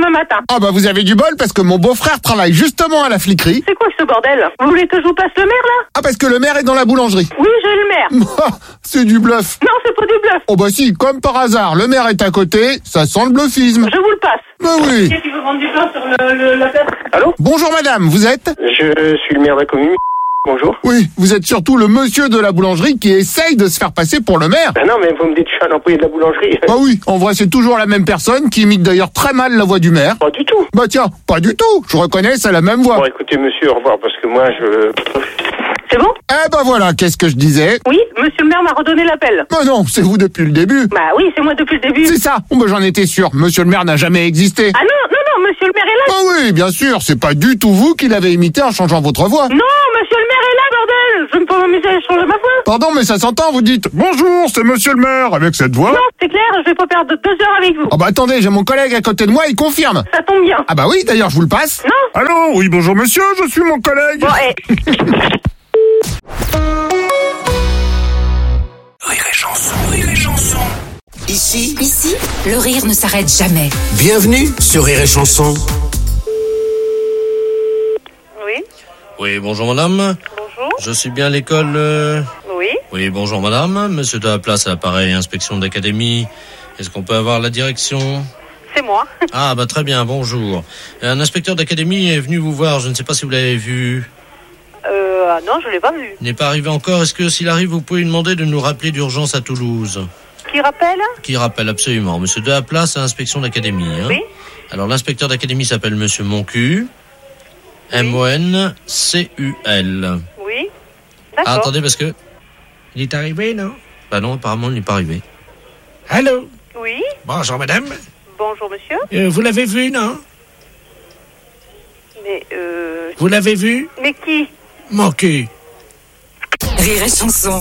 Ah bah vous avez du bol parce que mon beau-frère travaille justement à la fliquerie. C'est quoi ce bordel? Vous voulez que je vous passe le maire, là? Ah parce que le maire est dans la boulangerie. Oui, j'ai le maire. C'est du bluff. Non, c'est pas du bluff. Oh bah si, comme par hasard, le maire est à côté, ça sent le bluffisme. Je vous le passe. Bah oui. Qui veut vendre du pain sur le, le, la place? Allô? Bonjour madame, vous êtes? Je suis le maire de la commune. Bonjour. Oui, vous êtes surtout le monsieur de la boulangerie qui essaye de se faire passer pour le maire. Ben non, mais vous me dites que je suis un employé de la boulangerie. Bah oui, en vrai c'est toujours la même personne qui imite d'ailleurs très mal la voix du maire. Pas du tout. Bah tiens, pas du tout, je reconnais, c'est la même voix. Bon, écoutez monsieur, au revoir, parce que moi je... C'est bon? Eh ben voilà, qu'est-ce que je disais? Oui, monsieur le maire m'a redonné l'appel. Bah non, c'est vous depuis le début. Bah oui, c'est moi depuis le début. C'est ça, bon bah j'en étais sûr, monsieur le maire n'a jamais existé. Ah non, non, non, monsieur le maire est là. Ah oui, bien sûr, c'est pas du tout vous qui l'avez imité en changeant votre voix. Non, monsieur le maire est là, bordel. Je ne peux pas m'amuser à changer ma voix. Pardon, mais ça s'entend, vous dites « Bonjour, c'est monsieur le maire » avec cette voix. Non, c'est clair, je vais pas perdre deux heures avec vous. Oh bah attendez, j'ai mon collègue à côté de moi, il confirme. Ça tombe bien. Ah bah oui, d'ailleurs, je vous le passe. Non. Allô, oui, bonjour monsieur, je suis mon collègue. Bon, eh. Rire et chanson, rire et chanson. Ici, Ici, le rire ne s'arrête jamais. bienvenue sur Rire et chanson. Oui, Oui, bonjour madame. bonjour. Je suis bien à l'école... euh, Oui. Oui, bonjour madame. Monsieur de la place à l'appareil, inspection d'académie. Est-ce qu'on peut avoir la direction? C'est moi. Ah bah très bien, bonjour. Un inspecteur d'académie est venu vous voir, je ne sais pas si vous l'avez vu. Euh, ah non, je l'ai pas vu. Il n'est pas arrivé encore, est-ce que s'il arrive, vous pouvez lui demander de nous rappeler d'urgence à Toulouse? Qui rappelle? Qui rappelle absolument. Monsieur de la place à inspection d'académie. Hein. Oui. Alors l'inspecteur d'académie s'appelle monsieur Moncu. M O N C U L. Oui. Ah, D'accord. attendez, parce que... Il est arrivé, non? Bah non, apparemment, il n'est pas arrivé. Allô? Oui. Bonjour, madame. Bonjour, monsieur. Euh, vous l'avez vu, non? Mais, euh... Vous l'avez vu? Mais qui? Mon cul. Rire et chanson.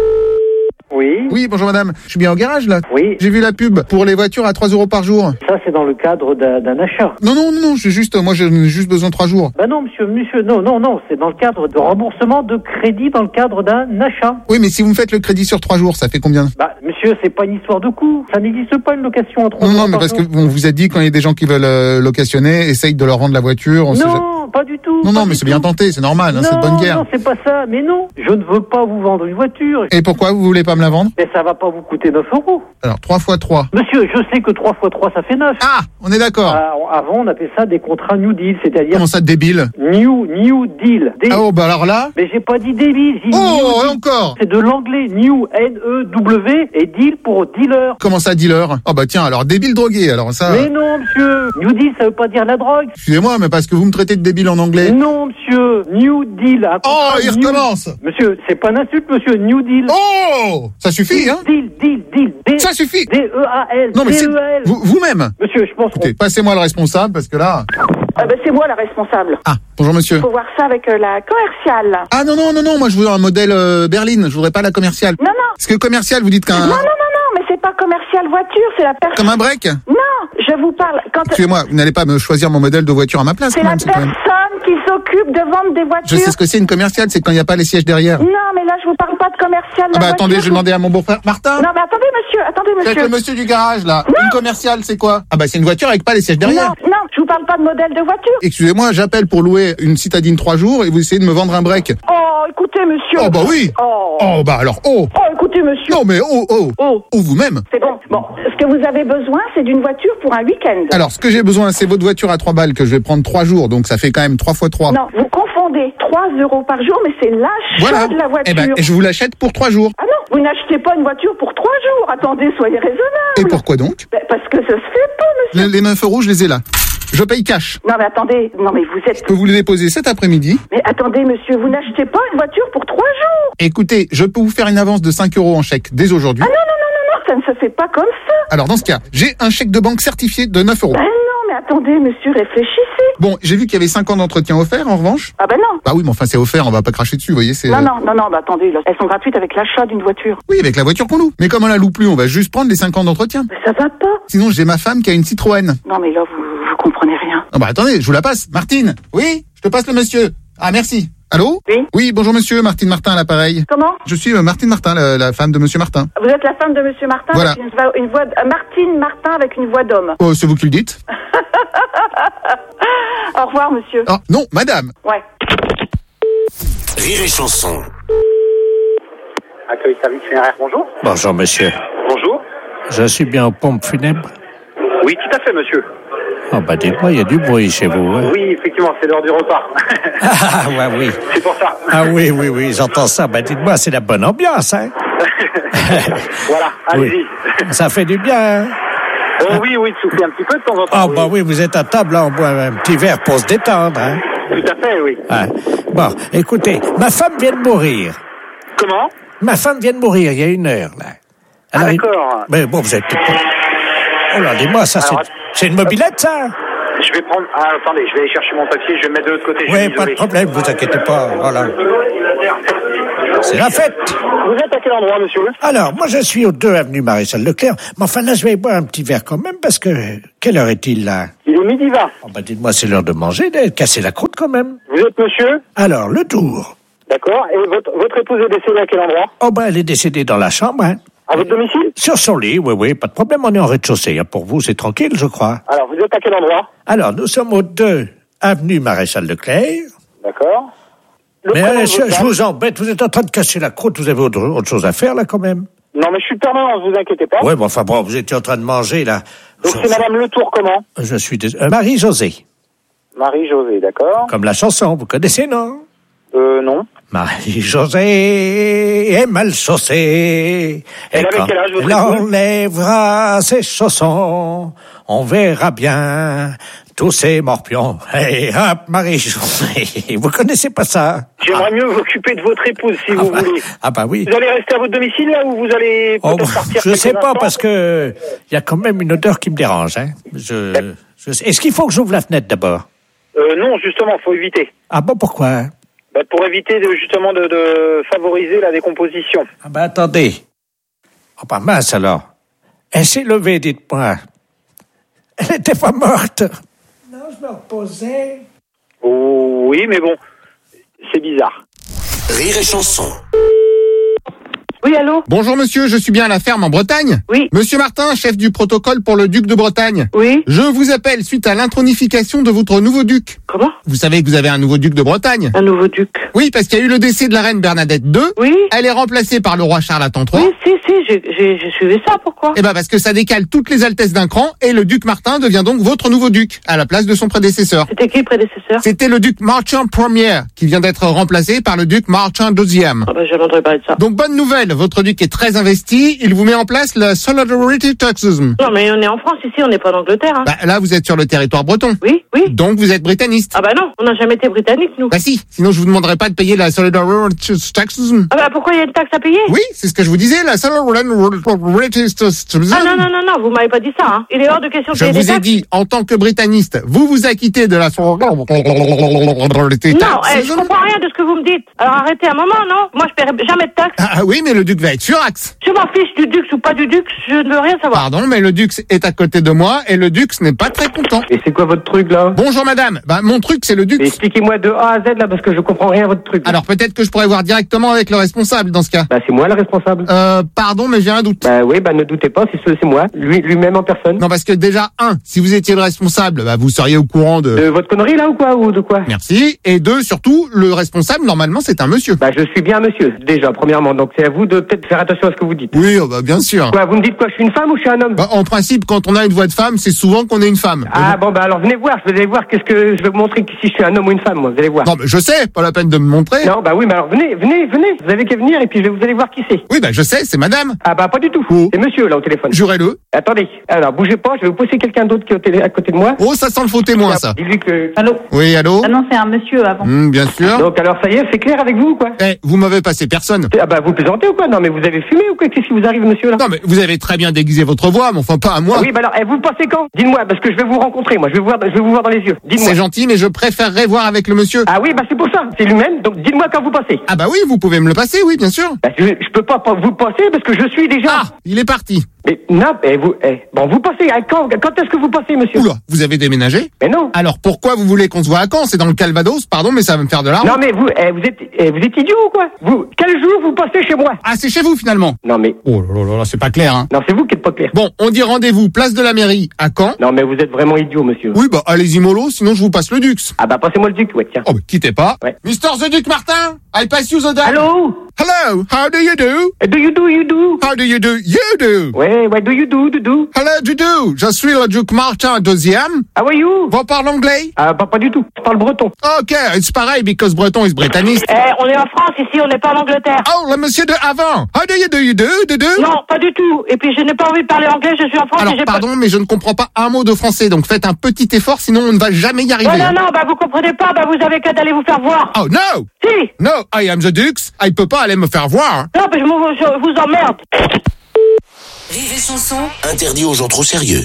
Oui. Oui, bonjour madame, je suis bien au garage là. Oui. J'ai vu la pub pour les voitures à trois euros par jour. Ça, c'est dans le cadre d'un d'un achat. Non, non, non, j'ai juste, moi j'ai juste besoin de trois jours. Bah non, monsieur, monsieur, non, non, non, c'est dans le cadre de remboursement de crédit dans le cadre d'un achat. Oui, mais si vous me faites le crédit sur trois jours, ça fait combien? Bah, monsieur, c'est pas une histoire de coût. Ça n'existe pas une location à trois Non, euros non, mais par parce que jour. on vous a dit quand il y a des gens qui veulent euh, locationner, essaye de leur rendre la voiture. On sait jamais- Non, pas du tout. Non, pas non, mais du c'est bien tout. tenté, c'est normal, hein, c'est de bonne guerre. Non, c'est pas ça, mais non. Je ne veux pas vous vendre une voiture. Et pourquoi vous voulez pas me la vendre? Mais ça va pas vous coûter neuf euros. Alors, trois fois trois. Monsieur, je sais que trois fois trois, ça fait neuf. Ah, on est d'accord. Ah, avant, on appelait ça des contrats New Deal, c'est-à-dire... Comment ça, débile? New, New Deal. Des- Ah oh, bah alors là... Mais j'ai pas dit débile, j'ai dit Oh, New Deal. encore. C'est de l'anglais New, N E W, et Deal pour dealer. Comment ça, dealer? Oh bah tiens, alors débile drogué, alors ça... Mais non, monsieur. New Deal, ça veut pas dire la drogue. Excusez-moi, mais parce que vous me traitez de débile en anglais. Non, monsieur. New Deal. un Oh, contrat il New- recommence. Monsieur, c'est pas une insulte, monsieur. New Deal. Oh, ça suffit, hein? Deal, deal, deal. D- Ça suffit. D E A L. Non, mais c'est... D E A L. Vous- Vous-même. Monsieur, je pense qu'on... Écoutez, passez-moi le responsable, parce que là... Ah ben c'est moi la responsable. Ah, bonjour monsieur. Il faut voir ça avec euh, la commerciale. Ah non, non, non, non, moi je voudrais un modèle euh, berline, je voudrais pas la commerciale. Non, non. Parce que commercial, vous dites qu'un... Non, non, non, non, mais c'est pas commercial voiture, c'est la personne. Comme un break? Non, je vous parle. Quand... Excusez-moi, vous n'allez pas me choisir mon modèle de voiture à ma place, C'est quand la même, c'est quand même... personne qui s'occupe de vendre des voitures. Je sais ce que c'est une commerciale, c'est quand il n'y a pas les sièges derrière. Non, mais là je vous parle pas de commercial. Ah bah attendez, je vais demander à mon beau-frère. Martin? Non, mais attendez monsieur, attendez C'est avec monsieur. le monsieur du garage, là. Une commerciale, c'est quoi? Ah bah c'est une voiture avec pas les sièges derrière. Non, non, je vous parle pas de modèle de voiture. Excusez-moi, j'appelle pour louer une citadine trois jours et vous essayez de me vendre un break. Oh, écoutez monsieur. Oh bah oui. Oh. Oh bah alors, oh. Oh, écoutez monsieur. Non mais oh, oh. Oh. Oh vous-même. C'est bon. Bon, ce que vous avez besoin, c'est d'une voiture pour un week-end. Alors, ce que j'ai besoin, c'est votre voiture à trois balles que je vais prendre trois jours, donc ça fait quand même trois fois trois. Non, vous confondez trois euros par jour, mais c'est l'achat Voilà. de la voiture. Eh ben, je vous l'achète pour trois jours. Ah non, vous n'achetez pas une voiture pour trois jours. Attendez, soyez raisonnable. Et pourquoi donc? Ben, parce que ça se fait pas, monsieur. Les, les neuf euros, je les ai là. Je paye cash. Non, mais attendez, non, mais vous êtes... Je peux vous les déposer cet après-midi. Mais attendez, monsieur, vous n'achetez pas une voiture pour trois jours. Écoutez, je peux vous faire une avance de cinq euros en chèque dès aujourd'hui. Ah non, non, non, non, non, ça ne se fait pas comme ça. Alors, dans ce cas, j'ai un chèque de banque certifié de neuf euros. Ben non, mais attendez, monsieur, réfléchissez. Bon, j'ai vu qu'il y avait cinq ans d'entretien offert, en revanche. Ah ben non. Bah oui, mais enfin, c'est offert, on va pas cracher dessus, vous voyez, c'est... Non, non, non, non, bah attendez, là, elles sont gratuites avec l'achat d'une voiture. Oui, avec la voiture qu'on loue. Mais comme on la loue plus, on va juste prendre les cinq ans d'entretien. Mais ça va pas. Sinon, j'ai ma femme qui a une Citroën. Non, mais là, vous, vous comprenez rien. Ah bah attendez, je vous la passe. Martine? Oui? Je te passe le monsieur. Ah, merci. Allô? Oui. Oui, bonjour monsieur, Martine Martin à l'appareil. Comment? Je suis euh, Martine Martin, la, la femme de monsieur Martin. Vous êtes la femme de Monsieur Martin Voilà. avec une voix, une voix d- euh, Martine Martin avec une voix d'homme. Oh, c'est vous qui le dites? Au revoir, monsieur. Oh, non, madame. Ouais. Rire et chanson. Accueil service funéraire, bonjour. Bonjour, monsieur. Bonjour. Je suis bien aux pompes funèbres. Oui, tout à fait, monsieur. Oh, bah, dites-moi, il y a du bruit chez vous, hein? Oui, effectivement, c'est l'heure du repas. Ah, ouais, oui. C'est pour ça. Ah, oui, oui, oui, j'entends ça. Bah, dites-moi, c'est la bonne ambiance, hein? Voilà, allez-y. Oui. Ça fait du bien, hein? Oh oui, oui, de souffler un petit peu de temps en temps. Ah, oui. bah oui, vous êtes à table, là, on boit un petit verre pour se détendre, hein? Tout à fait, oui. Ouais. Bon, écoutez, ma femme vient de mourir. Comment? Ma femme vient de mourir il y a une heure, là. Ah, Alors, il- d'accord. Mais bon, vous êtes peut-être pas... Oh là, dis-moi, ça, c'est... Alors, C'est une mobilette, ça? Je vais prendre... Ah, attendez, je vais aller chercher mon papier, je vais me mettre de l'autre côté. je Oui, suis pas de désolé. problème, vous inquiétez pas. Voilà. C'est la fête. Vous êtes à quel endroit, monsieur? Alors, moi, je suis aux deux avenue Maréchal Leclerc. Mais enfin, là, je vais boire un petit verre quand même, parce que... Quelle heure est-il, là? Il est midi vingt. Oh, bah, dites-moi, c'est l'heure de manger, de casser la croûte, quand même. Vous êtes monsieur? Alors, le tour. D'accord. Et votre, votre épouse est décédée à quel endroit? Oh, ben, elle est décédée dans la chambre, hein. À votre domicile? Sur son lit, oui, oui, pas de problème, on est en rez-de-chaussée. Hein. Pour vous, c'est tranquille, je crois. Alors, vous êtes à quel endroit? Alors, nous sommes aux deux avenue Maréchal Leclerc. D'accord. Le Mais prénom euh, de je, votre je femme? vous embête, vous êtes en train de casser la croûte, vous avez autre, autre chose à faire, là, quand même. Non, mais je suis permanent, vous inquiétez pas. Oui, bon, enfin, bon, vous étiez en train de manger, là. Donc, Je- c'est madame Le Tour, comment? Je suis désolé. Euh, Marie-Josée, Marie-Josée, d'accord. comme la chanson, vous connaissez, non? Euh, non. Marie-Josée est mal chaussée. Elle et avait quand quel âge, votre elle épouse? enlèvera ses chaussons, on verra bien tous ces morpions. Hey, hop, Marie-Josée. Vous connaissez pas ça? J'aimerais mieux m'occuper de votre épouse, si vous bah, voulez. Ah bah oui. Vous allez rester à votre domicile, là, ou vous allez Oh, peut-être partir je quelques sais pas, instants? parce que il y a quand même une odeur qui me dérange. Hein. Je, je sais- Est-ce qu'il faut que j'ouvre la fenêtre d'abord? Euh, non, justement, faut éviter. Ah bon, pourquoi? Bah, pour éviter, de, justement, de, de favoriser la décomposition. Ah ben attendez. Oh bah mince alors. Elle s'est levée, dites-moi. Elle n'était pas morte. Non, je me reposais. Oh, oui, mais bon, c'est bizarre. Rire et chanson. Oui, allô? Bonjour monsieur, je suis bien à la ferme en Bretagne. Oui. Monsieur Martin, chef du protocole pour le duc de Bretagne. Oui. Je vous appelle suite à l'intronification de votre nouveau duc. Comment? Vous savez que vous avez un nouveau duc de Bretagne? Un nouveau duc. Oui, parce qu'il y a eu le décès de la reine Bernadette deux. Oui. Elle est remplacée par le roi Charles trois. Oui, si, si, j'ai, j'ai, j'ai suivi ça, pourquoi? Eh ben parce que ça décale toutes les altesses d'un cran et le duc Martin devient donc votre nouveau duc à la place de son prédécesseur. C'était qui le prédécesseur? C'était le duc Marchand Premier qui vient d'être remplacé par le duc Marchand Deuxième. Ah ben, j'entendrai parler de ça. Donc bonne nouvelle, votre duc est très investi, il vous met en place le Solidarity Taxism. Non, mais on est en France, ici, on n'est pas en Angleterre, hein. Bah, là vous êtes sur le territoire breton. Oui, oui. Donc vous êtes britaniste. Ah bah non, on n'a jamais été britannique, nous. Bah si, sinon je vous demanderais pas de payer la Solidarity Taxism. Ah bah pourquoi il y a une taxe à payer? Oui, c'est ce que je vous disais, la Solidarity Taxism. Ah non, non, non, non, vous m'avez pas dit ça, hein. Il est hors de question de Je payer des vous ai taxes. dit, en tant que britanniste, vous vous acquittez de la Solidarity Non, eh, je Taxism. comprends rien de ce que vous me dites. Alors arrêtez un moment, non? Moi, je paierai jamais de taxes. Ah oui, mais le duc va être furax. Je m'en fiche du dux ou pas du dux, je ne veux rien savoir. Pardon, mais le dux est à côté de moi et le dux n'est pas très content. Et c'est quoi votre truc là? Bonjour madame, bah mon truc c'est le dux. Expliquez-moi de A à Z là parce que je comprends rien à votre truc. Alors peut-être que je pourrais voir directement avec le responsable dans ce cas. Bah c'est moi le responsable. Euh, pardon, mais j'ai un doute. Bah oui, bah ne doutez pas, c'est c'est moi, lui lui-même en personne. Non, parce que déjà, un, si vous étiez le responsable, bah vous seriez au courant de... De votre connerie là ou quoi ou de quoi? Merci. Et deux, surtout, le responsable, normalement, c'est un monsieur. Bah je suis bien monsieur, déjà premièrement, donc c'est à vous de peut-être faire attention à ce que vous dites. Oui, oh, bah bien sûr. Quoi, vous me dites quoi, je suis une femme ou je suis un homme? Bah, en principe, quand on a une voix de femme, c'est souvent qu'on est une femme. Ah bon bah alors venez voir, je vais aller voir qu'est-ce que je vais vous montrer que si je suis un homme ou une femme, moi, vous allez voir. Non, mais je sais, pas la peine de me montrer. Non, bah oui, mais alors venez, venez, venez, vous avez qu'à venir et puis je vais vous allez voir qui c'est. Oui, bah je sais, c'est madame. Ah bah pas du tout, Oh. c'est monsieur là au téléphone. Jurez-le. Attendez, alors bougez pas, je vais vous pousser quelqu'un d'autre qui est au télé- à côté de moi. Oh, ça sent le faux témoin, ça. Dis-lui que... Allô? Oui, allô? Ah non, c'est un monsieur avant. Hmm, bien sûr. Donc alors ça y est, c'est clair avec vous ou quoi? Eh, vous m'avez passé personne. Ah bah vous plaisantez ou quoi? Non mais vous avez fumé ou quoi? Qu'est-ce qui vous arrive monsieur là? Non, mais vous avez très bien déguisé votre voix, mais enfin pas à moi. Ah oui bah alors, eh, vous passez quand? Dites-moi, parce que je vais vous rencontrer, moi, je vais vous voir, je vais vous voir dans les yeux. Dites-moi. C'est gentil, mais je préférerais voir avec le monsieur. Ah oui, bah c'est pour ça, c'est lui-même, donc dites-moi quand vous passez. Ah bah oui, vous pouvez me le passer, oui, bien sûr. Bah je, je peux pas pas vous passer parce que je suis déjà... Ah, il est parti. Mais non, eh, vous, eh, bon, vous passez à quand, quand est-ce que vous passez, monsieur? Oula, vous avez déménagé? Mais non. Alors pourquoi vous voulez qu'on se voit à Caen? C'est dans le Calvados, pardon, mais ça va me faire de l'argent. Non, mais vous, eh, vous êtes, eh, vous êtes idiot ou quoi? Vous, quel jour vous passez chez moi? Ah, c'est chez vous finalement? Non, mais. Oh là là là, c'est pas clair, hein. Non, c'est vous qui êtes pas clair. Bon, on dit rendez-vous, place de la mairie, à Caen. Non, mais vous êtes vraiment idiot, monsieur. Oui, bah, allez-y mollo, sinon je vous passe le Dux. Ah, bah, passez-moi le Duc, ouais, tiens. Oh, bah, quittez pas. Ouais. Mister the Duc Martin, I pass you the Duc. Hello? Hello, how do you do? Do you do, you do? How do you do? You do. Ouais, ouais, do you do, do do? Hello, du do. Je suis le Duc Martin deuxième. How are you? Vous parlez anglais? Ah, pas, pas du tout. Je parle breton. Ok, c'est pareil, because breton is britannique. Eh, on est en France ici, on n'est pas en Angleterre. Oh, le monsieur de avant. How do you do, you do, do do? Non, pas du tout. Et puis je n'ai pas envie de parler anglais, je suis en France Alors, et j'ai pardon, pas... mais je ne comprends pas un mot de français, donc faites un petit effort, sinon on ne va jamais y arriver. Non, non, non, bah vous comprenez pas, bah vous avez qu'à d'aller vous faire voir. Oh, no! Si! No, I am the Dux. I peut pas aller me faire voir. Non, mais je, vous- je vous emmerde. Rire et chanson. Interdit aux gens trop sérieux.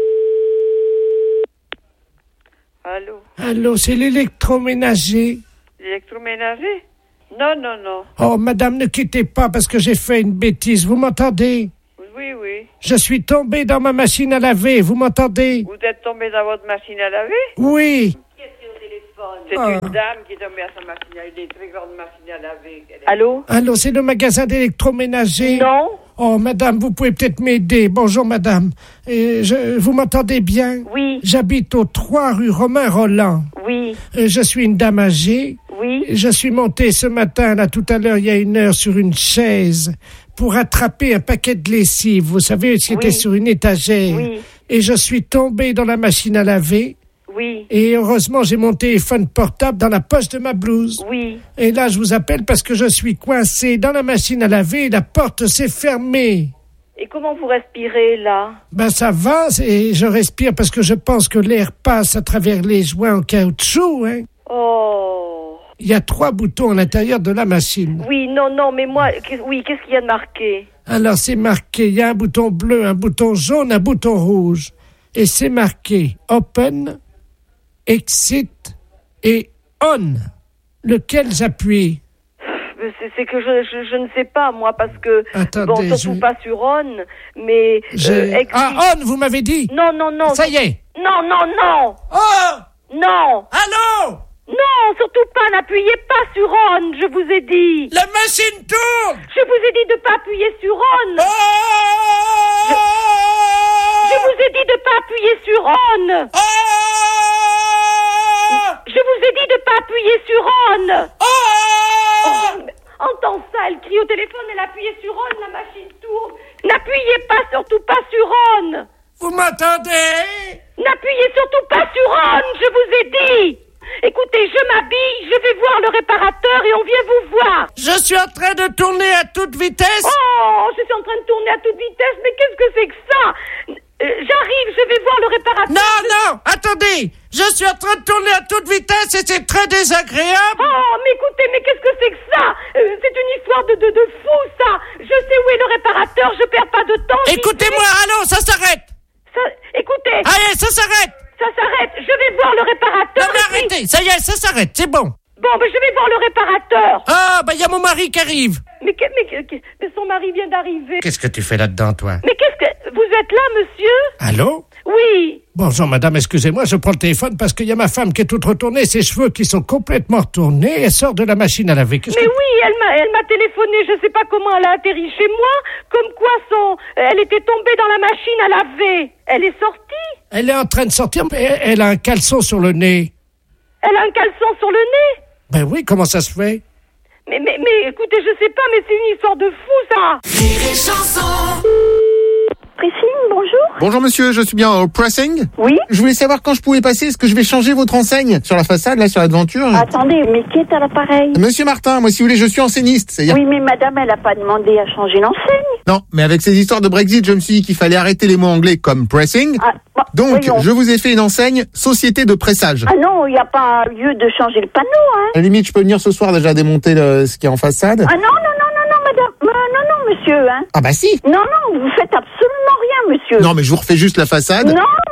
Allô? Allô, c'est l'électroménager. L'électroménager? Non, non, non. Oh, madame, ne quittez pas parce que j'ai fait une bêtise. Vous m'entendez? Oui, oui. Je suis tombé dans ma machine à laver. Vous m'entendez? Vous êtes tombé dans votre machine à laver? Oui. C'est Ah. une dame qui est tombée à sa machine à laver, une très grande machine à laver. Elle est- Allô? Allô, c'est le magasin d'électroménager? Non. Oh, madame, vous pouvez peut-être m'aider. Bonjour, madame. Euh, je, vous m'entendez bien? Oui. J'habite au trois rue Romain Roland. Oui. Euh, je suis une dame âgée. Oui. Je suis montée ce matin, là, tout à l'heure, il y a une heure, sur une chaise pour attraper un paquet de lessive. Vous savez, ce qui était Oui. sur une étagère. Oui. Et je suis tombée dans la machine à laver. Oui. Et heureusement, j'ai mon téléphone portable dans la poche de ma blouse. Oui. Et là, je vous appelle parce que je suis coincé dans la machine à laver et la porte s'est fermée. Et comment vous respirez, là? Ben, ça va, et je respire parce que je pense que l'air passe à travers les joints en caoutchouc, hein. Oh. Il y a trois boutons à l'intérieur de la machine. Oui, non, non, mais moi, qu'est- oui, qu'est-ce qu'il y a de marqué? Alors, c'est marqué, il y a un bouton bleu, un bouton jaune, un bouton rouge. Et c'est marqué Open, Exit et On. Lequel j'appuie? C'est c'est que je, je, je ne sais pas, moi, parce que... Attendez, bon, surtout je- pas sur On, mais... Je- euh, exit- Ah, On, vous m'avez dit? Non, non, non. Ça y est. Non, non, non. Oh! Non. Allô? Non, surtout pas, n'appuyez pas sur On, je vous ai dit. La machine tourne! Je vous ai dit de pas appuyer sur On. Oh! Je, je vous ai dit de pas appuyer sur On. Oh! Je vous ai dit de pas appuyer sur On. Oh! Oh, mais entends ça, elle crie au téléphone, elle appuie sur On, la machine tourne. N'appuyez pas, surtout pas sur On. Vous m'entendez? N'appuyez surtout pas sur On, je vous ai dit. Écoutez, je m'habille, je vais voir le réparateur et on vient vous voir. Je suis en train de tourner à toute vitesse. Oh, je suis en train de tourner à toute vitesse, mais qu'est-ce que c'est que ça? Euh, J'arrive, je vais voir le réparateur. Non, non, attendez. Je suis en train de tourner à toute vitesse et c'est très désagréable. Oh, mais écoutez, mais qu'est-ce que c'est que ça? Euh, C'est une histoire de, de, de fou, ça. Je sais où est le réparateur, je perds pas de temps. j'y Écoutez-moi, vais. allô, ça s'arrête. Ça, écoutez, Allez, ça s'arrête. ça s'arrête. Je vais voir le réparateur. Non, mais et puis- arrêtez. Ça y est, ça s'arrête, c'est bon. Bon, ben je vais voir le réparateur. Ah, bah, il y a mon mari qui arrive. Mais, que- mais, que- que- mais son mari vient d'arriver. Qu'est-ce que tu fais là-dedans, toi? Mais qu'est-ce que... Vous êtes là, monsieur? Allô? Oui. Bonjour, madame, excusez-moi, je prends le téléphone parce qu'il y a ma femme qui est toute retournée, ses cheveux qui sont complètement retournés, elle sort de la machine à laver. Qu'est-ce Mais que- oui, elle m'a, elle m'a téléphoné, je sais pas comment elle a atterri chez moi, comme quoi son, elle était tombée dans la machine à laver. Elle est sortie. Elle est en train de sortir, mais elle, elle a un caleçon sur le nez. Elle a un caleçon sur le nez. Ben oui, comment ça se fait? Mais, mais, mais, écoutez, je sais pas, mais c'est une histoire de fou, ça. Rire et chanson. Priscille, bonjour. Bonjour monsieur, je suis bien au pressing. Oui. Je voulais savoir quand je pouvais passer, est-ce que je vais changer votre enseigne sur la façade, là, sur la devanture? Attendez, mais qui est à l'appareil? Monsieur Martin, moi si vous voulez, je suis enseigniste, c'est-à-dire... Oui, mais madame, elle a pas demandé à changer l'enseigne. Non, mais avec ces histoires de Brexit, je me suis dit qu'il fallait arrêter les mots anglais comme pressing. Ah, bon, Donc, voyons. je vous ai fait une enseigne Société de pressage. Ah non, il n'y a pas lieu de changer le panneau, hein. À la limite, je peux venir ce soir déjà démonter le, ce qui est en façade. Ah non, non, non, non, non, madame. Euh, non, non, monsieur, hein. Ah bah si. Non, non, vous faites absolument rien, monsieur. Non, mais je vous refais juste la façade. Non, monsieur.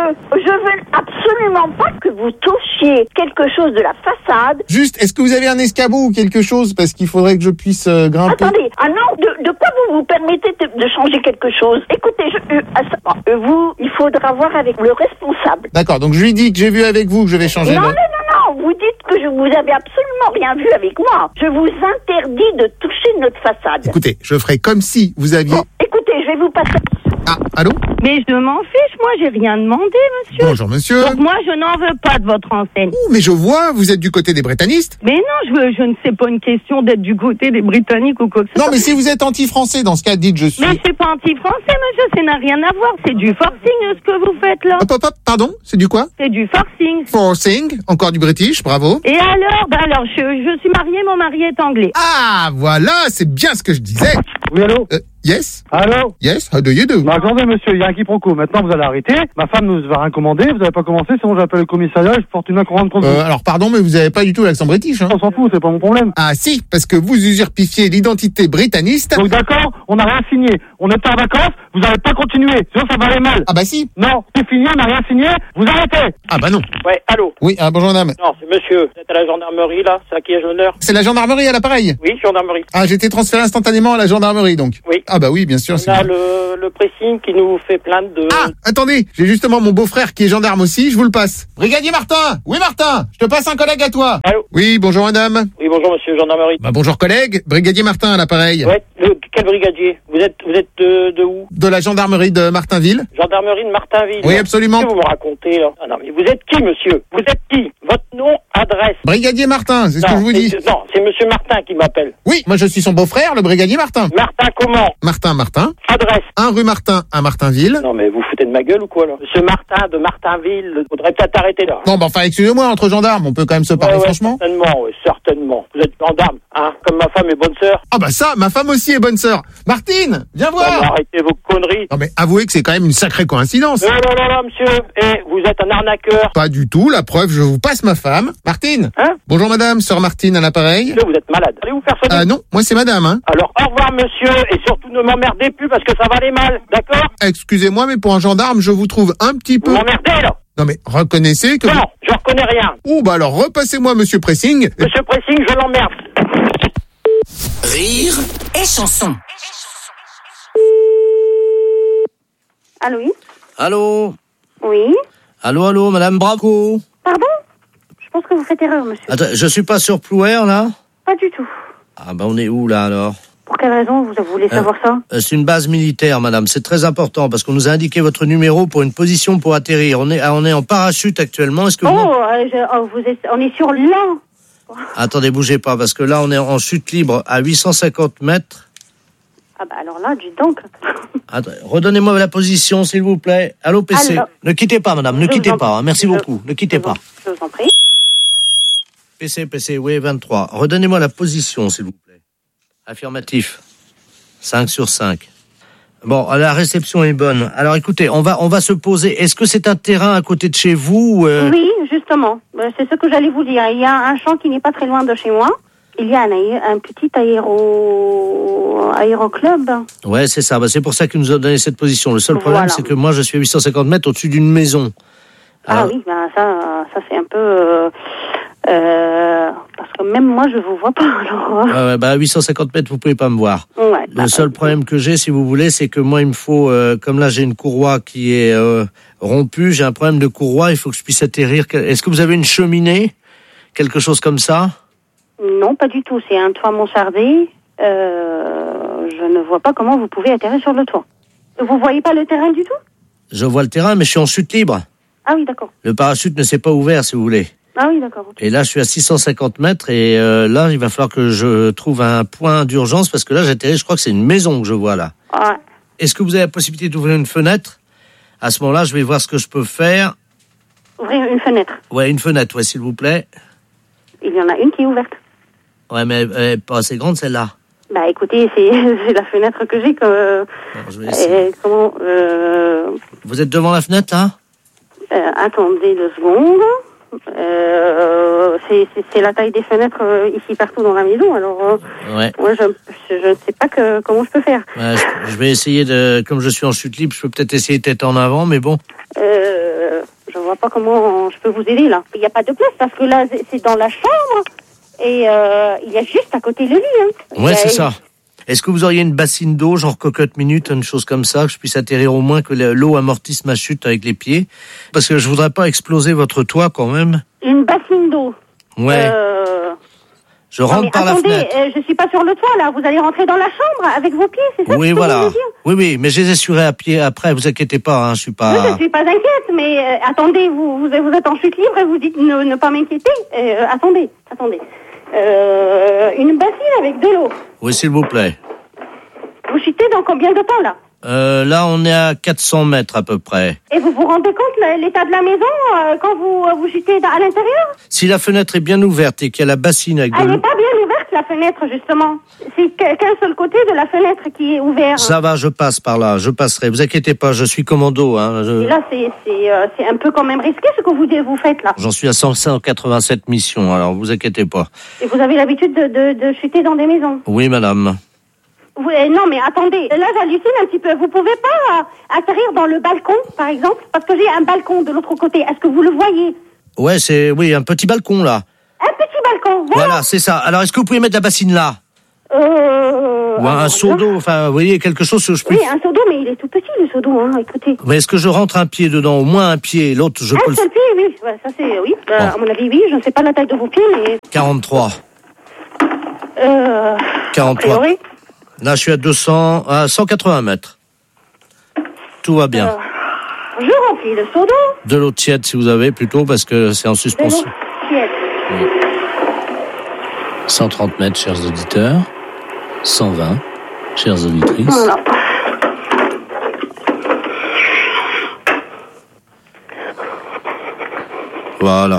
je veux absolument pas que vous touchiez quelque chose de la façade. Juste, est-ce que vous avez un escabeau ou quelque chose? Parce qu'il faudrait que je puisse euh, grimper. Attendez, ah non, de, de quoi vous vous permettez de, de changer quelque chose? Écoutez, je, euh, euh, vous, il faudra voir avec le responsable. D'accord, donc je lui dis que j'ai vu avec vous que je vais changer. Non, le... non, non, non, vous dites que je vous avez absolument rien vu avec moi. Je vous interdis de toucher notre façade. Écoutez, je ferai comme si vous aviez... Bon, écoutez, je vais vous passer... Ah, allô? Mais je m'en fiche, moi, j'ai rien demandé, monsieur. Bonjour, monsieur. Donc moi, je n'en veux pas de votre enseigne. Ouh, mais je vois, vous êtes du côté des britannistes. Mais non, je, veux, je ne sais pas une question d'être du côté des Britanniques ou quoi que ce soit. Non, mais si vous êtes anti-français, dans ce cas, dites je suis... Mais je suis pas anti-français, monsieur, ça n'a rien à voir. C'est du forcing, ce que vous faites là. Hop, hop, hop, pardon, c'est du quoi? C'est du forcing. Forcing, encore du british, bravo. Et alors, bah alors, je, je suis mariée, mon mari est anglais. Ah, voilà, c'est bien ce que je disais. Oui, allô? Euh, yes? Allô? Yes, how do you do? Bah, attendez, monsieur, il y a un quiproquo. Maintenant, vous allez arrêter. Ma femme nous va rien commander. Vous n'avez pas commencé, sinon j'appelle le commissariat et je porte une main courante contre vous. Euh, alors, pardon, mais vous avez pas du tout l'accent british, hein? On s'en fout, c'est pas mon problème. Ah, si, parce que vous usurpifiez l'identité britanniste. Donc, d'accord, on n'a rien signé. On est en vacances, vous n'allez pas continuer. Sinon, ça va aller mal. Ah, bah si. Non, c'est fini, on n'a rien signé. Vous arrêtez. Ah, bah non. Ouais, allô? Oui, ah, bonjour, madame. Non, c'est monsieur. Vous êtes à la gendarmerie, là? C'est à qui ai-je l'honneur? C'est la gendarmerie à l'appareil? Oui, gendarmerie. Ah, j'ai été transféré instantanément à la gendarmerie, donc. Oui. Ah, bah oui, bien sûr. On a le, le pressing qui nous fait plainte de... Ah, attendez, j'ai justement mon beau-frère qui est gendarme aussi, je vous le passe. Brigadier Martin! Oui, Martin! Je te passe un collègue à toi. Allô? Oui, bonjour, madame. Oui, bonjour, monsieur, gendarmerie. Bah, bonjour, collègue. Brigadier Martin à l'appareil. Ouais, le, quel brigadier? Vous êtes, vous êtes de, de où? De la gendarmerie de Martinville. Gendarmerie de Martinville. Oui, absolument. Qu'est-ce que vous me racontez, là? Ah non, mais vous êtes qui, monsieur? Vous êtes qui? Votre nom, adresse? Brigadier Martin, c'est ce Non, que je vous dis. c'est- Non, c'est monsieur Martin qui m'appelle. Oui, moi je suis son beau-frère, le brigadier Martin. Martin comment? Martin Martin. Adresse? un rue Martin à Martinville. Non, mais vous foutez de ma gueule ou quoi, là? Monsieur Martin de Martinville, faudrait peut-être arrêter, là. Non, bah enfin, excusez-moi, entre gendarmes, on peut quand même se parler Ouais, ouais, franchement. certainement, oui, certainement. Vous êtes gendarme, hein? Comme ma femme est bonne sœur. Ah bah ça, ma femme aussi est bonne sœur. Martine, viens Non, mais voir. arrêtez vos conneries. Non mais avouez que c'est quand même une sacrée coïncidence. Non, non, non, non, monsieur. Eh, vous êtes un arnaqueur. Pas du tout, la preuve, je vous passe ma femme. Martine. Hein? Bonjour madame, sœur Martine à l'appareil. Monsieur, vous êtes malade. Allez vous faire sonner. Ah non, moi c'est madame, hein. Alors, au revoir, monsieur, et surtout ne m'emmerdez plus parce que ça va aller mal, d'accord? Excusez-moi, mais pour un gendarme, je vous trouve un petit peu... Vous m'emmerdez, là. Non mais reconnaissez que... Non, vous- je reconnais rien. Oh bah alors repassez-moi monsieur Pressing. Monsieur Pressing, je l'emmerde. Rire et chanson. Allô, oui? Allô? Oui? Allô, allô, madame Braco? Pardon? Je pense que vous faites erreur, monsieur. Attends, je suis pas sur Plouer, là? Pas du tout. Ah, bah, on est où, là, alors? Pour quelle raison vous voulez savoir ça? Euh, C'est une base militaire, madame. C'est très important parce qu'on nous a indiqué votre numéro pour une position pour atterrir. On est, ah, on est en parachute actuellement. Est-ce que vous... Oh, euh, je- oh, vous êtes, on est sur l'an. Attendez, bougez pas parce que là, on est en chute libre à huit cent cinquante mètres. Ah bah alors là, dis donc. Attends, redonnez-moi la position, s'il vous plaît. Allô, P C? Alors, ne quittez pas, madame. Ne je vous quittez en pas. prie. hein. Merci Je- beaucoup. Ne quittez pas. Je vous en prie. P C, P C, oui, vingt-trois. Redonnez-moi la position, s'il vous plaît. Affirmatif. cinq sur cinq. Bon, la réception est bonne. Alors, écoutez, on va, on va se poser. Est-ce que c'est un terrain à côté de chez vous? euh... Oui, justement. Euh, C'est ce que j'allais vous dire. Il y a un champ qui n'est pas très loin de chez moi. Il y a un, aé- un petit aéro... aéroclub. Ouais, c'est ça. Bah, c'est pour ça qu'il nous a donné cette position. Le seul problème, Voilà. c'est que moi, je suis à huit cent cinquante mètres au-dessus d'une maison. Ah Alors, oui, ben ça, ça c'est un peu... euh, euh, parce que même moi, je vous vois pas. Alors, ouais, ouais, bah, à huit cent cinquante mètres, vous pouvez pas me voir. ouais, Le seul problème que j'ai, si vous voulez, c'est que moi, il me faut, euh, comme là, j'ai une courroie qui est euh, rompue, j'ai un problème de courroie, il faut que je puisse atterrir. Est-ce que vous avez une cheminée? Quelque chose comme ça? non, pas du tout. C'est un toit mansardé. Euh, je ne vois pas comment vous pouvez atterrir sur le toit. Vous voyez pas le terrain du tout? Je vois le terrain, mais je suis en chute libre. Ah oui, d'accord. Le parachute ne s'est pas ouvert, si vous voulez. Ah oui, d'accord. Et là, je suis à six cent cinquante mètres et euh, là, il va falloir que je trouve un point d'urgence parce que là, j'atterris, je crois que c'est une maison que je vois là. Ouais. Est-ce que vous avez la possibilité d'ouvrir une fenêtre? À ce moment-là, je vais voir ce que je peux faire. Ouvrir une fenêtre. Ouais, une fenêtre, ouais, s'il vous plaît. Il y en a une qui est ouverte. Ouais, mais elle est pas assez grande, celle-là. Bah écoutez, c'est c'est la fenêtre que j'ai. Que, Bon, je vais essayer. euh, comment euh, Vous êtes devant la fenêtre, là? euh, Attendez deux secondes. Euh, c'est c'est- c'est la taille des fenêtres euh, ici partout dans la maison. Alors, euh, Ouais. moi, je je ne sais pas que, comment je peux faire. Ouais, je, je vais essayer de... Comme je suis en chute libre, je peux peut-être essayer tête en avant, mais bon. Euh, vois pas comment je peux vous aider là. Il n'y a pas de place parce que là, c'est- c'est dans la chambre et euh, il y a juste à côté le lit. Hein. Il y Ouais, a- c'est ça. Est-ce que vous auriez une bassine d'eau, genre cocotte minute, une chose comme ça, que je puisse atterrir au moins, que le- l'eau amortisse ma chute avec les pieds? Parce que je voudrais pas exploser votre toit quand même. Une bassine d'eau. Ouais. Euh... Je non, rentre mais par attendez, la fenêtre. euh, je suis pas sur le toit là. Vous allez rentrer dans la chambre avec vos pieds, c'est ça Oui, ce que voilà. vous voulez dire? Oui, oui, mais je les assurais à pied après, vous inquiétez pas, hein, je suis Oui, pas... je suis pas inquiète, mais euh, attendez, vous, vous vous êtes en chute libre et vous dites ne, ne pas m'inquiéter. Euh, attendez, attendez. Euh, une bassine avec de l'eau. Oui, s'il vous plaît. Vous chutez dans combien de temps là? Euh, là, on est à quatre cents mètres à peu près. Et vous vous rendez compte la- l'état de la maison euh, quand vous euh, vous chutez à l'intérieur? Si la fenêtre est bien ouverte et qu'il y a la bassine avec de Elle n'est l'eau... pas bien ouverte la fenêtre justement. C'est que- qu'un seul côté de la fenêtre qui est ouvert. Ça va, je passe par là, je passerai. Vous inquiétez pas, je suis commando. Hein, je- Et là c'est c'est euh, c'est un peu quand même risqué ce que vous vous faites là. J'en suis à cent quatre-vingt-sept missions, alors vous inquiétez pas. Et vous avez l'habitude de, de, de chuter dans des maisons. Oui, madame. Vous- euh, non, mais attendez, là j'hallucine un petit peu. Vous pouvez pas euh, atterrir dans le balcon, par exemple, parce que j'ai un balcon de l'autre côté. Est-ce que vous le voyez? Ouais, c'est... Oui, un petit balcon, là. Un petit balcon, voilà. Voilà, c'est ça. Alors, est-ce que vous pouvez mettre la bassine là? Euh... Ou un, un seau d'eau, enfin, vous voyez, quelque chose que je peux... Oui, un seau d'eau, mais il est tout petit le seau d'eau, hein, écoutez. Mais est-ce que je rentre un pied dedans, au moins un pied, l'autre, je un peux le... seul pied, oui, ouais, ça c'est, oui. Bah, Bon. À mon avis, oui, je ne sais pas la taille de vos pieds, mais... quarante-trois. Euh... quarante-trois. A priori, Là, je suis à deux cents, à cent quatre-vingts mètres. Tout va bien. euh, je remplis le seau d'eau. De l'eau tiède, si vous avez, plutôt, parce que c'est en De l'eau suspension. tiède. cent trente mètres, chers auditeurs. cent vingt, chères auditrices. Voilà. Voilà.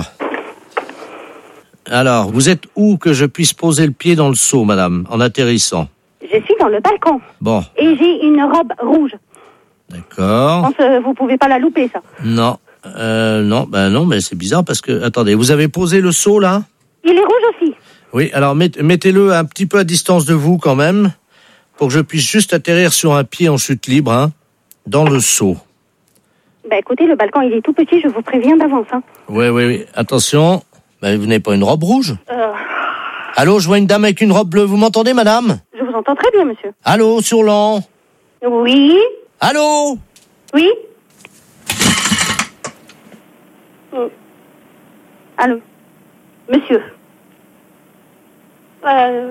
Alors, vous êtes où que je puisse poser le pied dans le seau, madame, en atterrissant? Je suis dans le balcon. Bon, Et j'ai une robe rouge. Je d'accord. pense que vous pouvez pas la louper, ça. Non, euh, non, ben non, mais c'est bizarre parce que, attendez, vous avez posé le seau, là? Il est rouge aussi. Oui, alors met- mettez-le un petit peu à distance de vous, quand même, pour que je puisse juste atterrir sur un pied en chute libre, hein, dans le seau. Bah écoutez, le balcon, il est tout petit, je vous préviens d'avance. Hein. Oui, oui, oui. Attention, ben, vous n'avez pas une robe rouge? Euh, Allô, je vois une dame avec une robe bleue. Vous m'entendez, madame? je vous entends très bien, monsieur. Allô, sur l'an? Oui. Allô? Oui. Euh, Allô. Monsieur. Euh...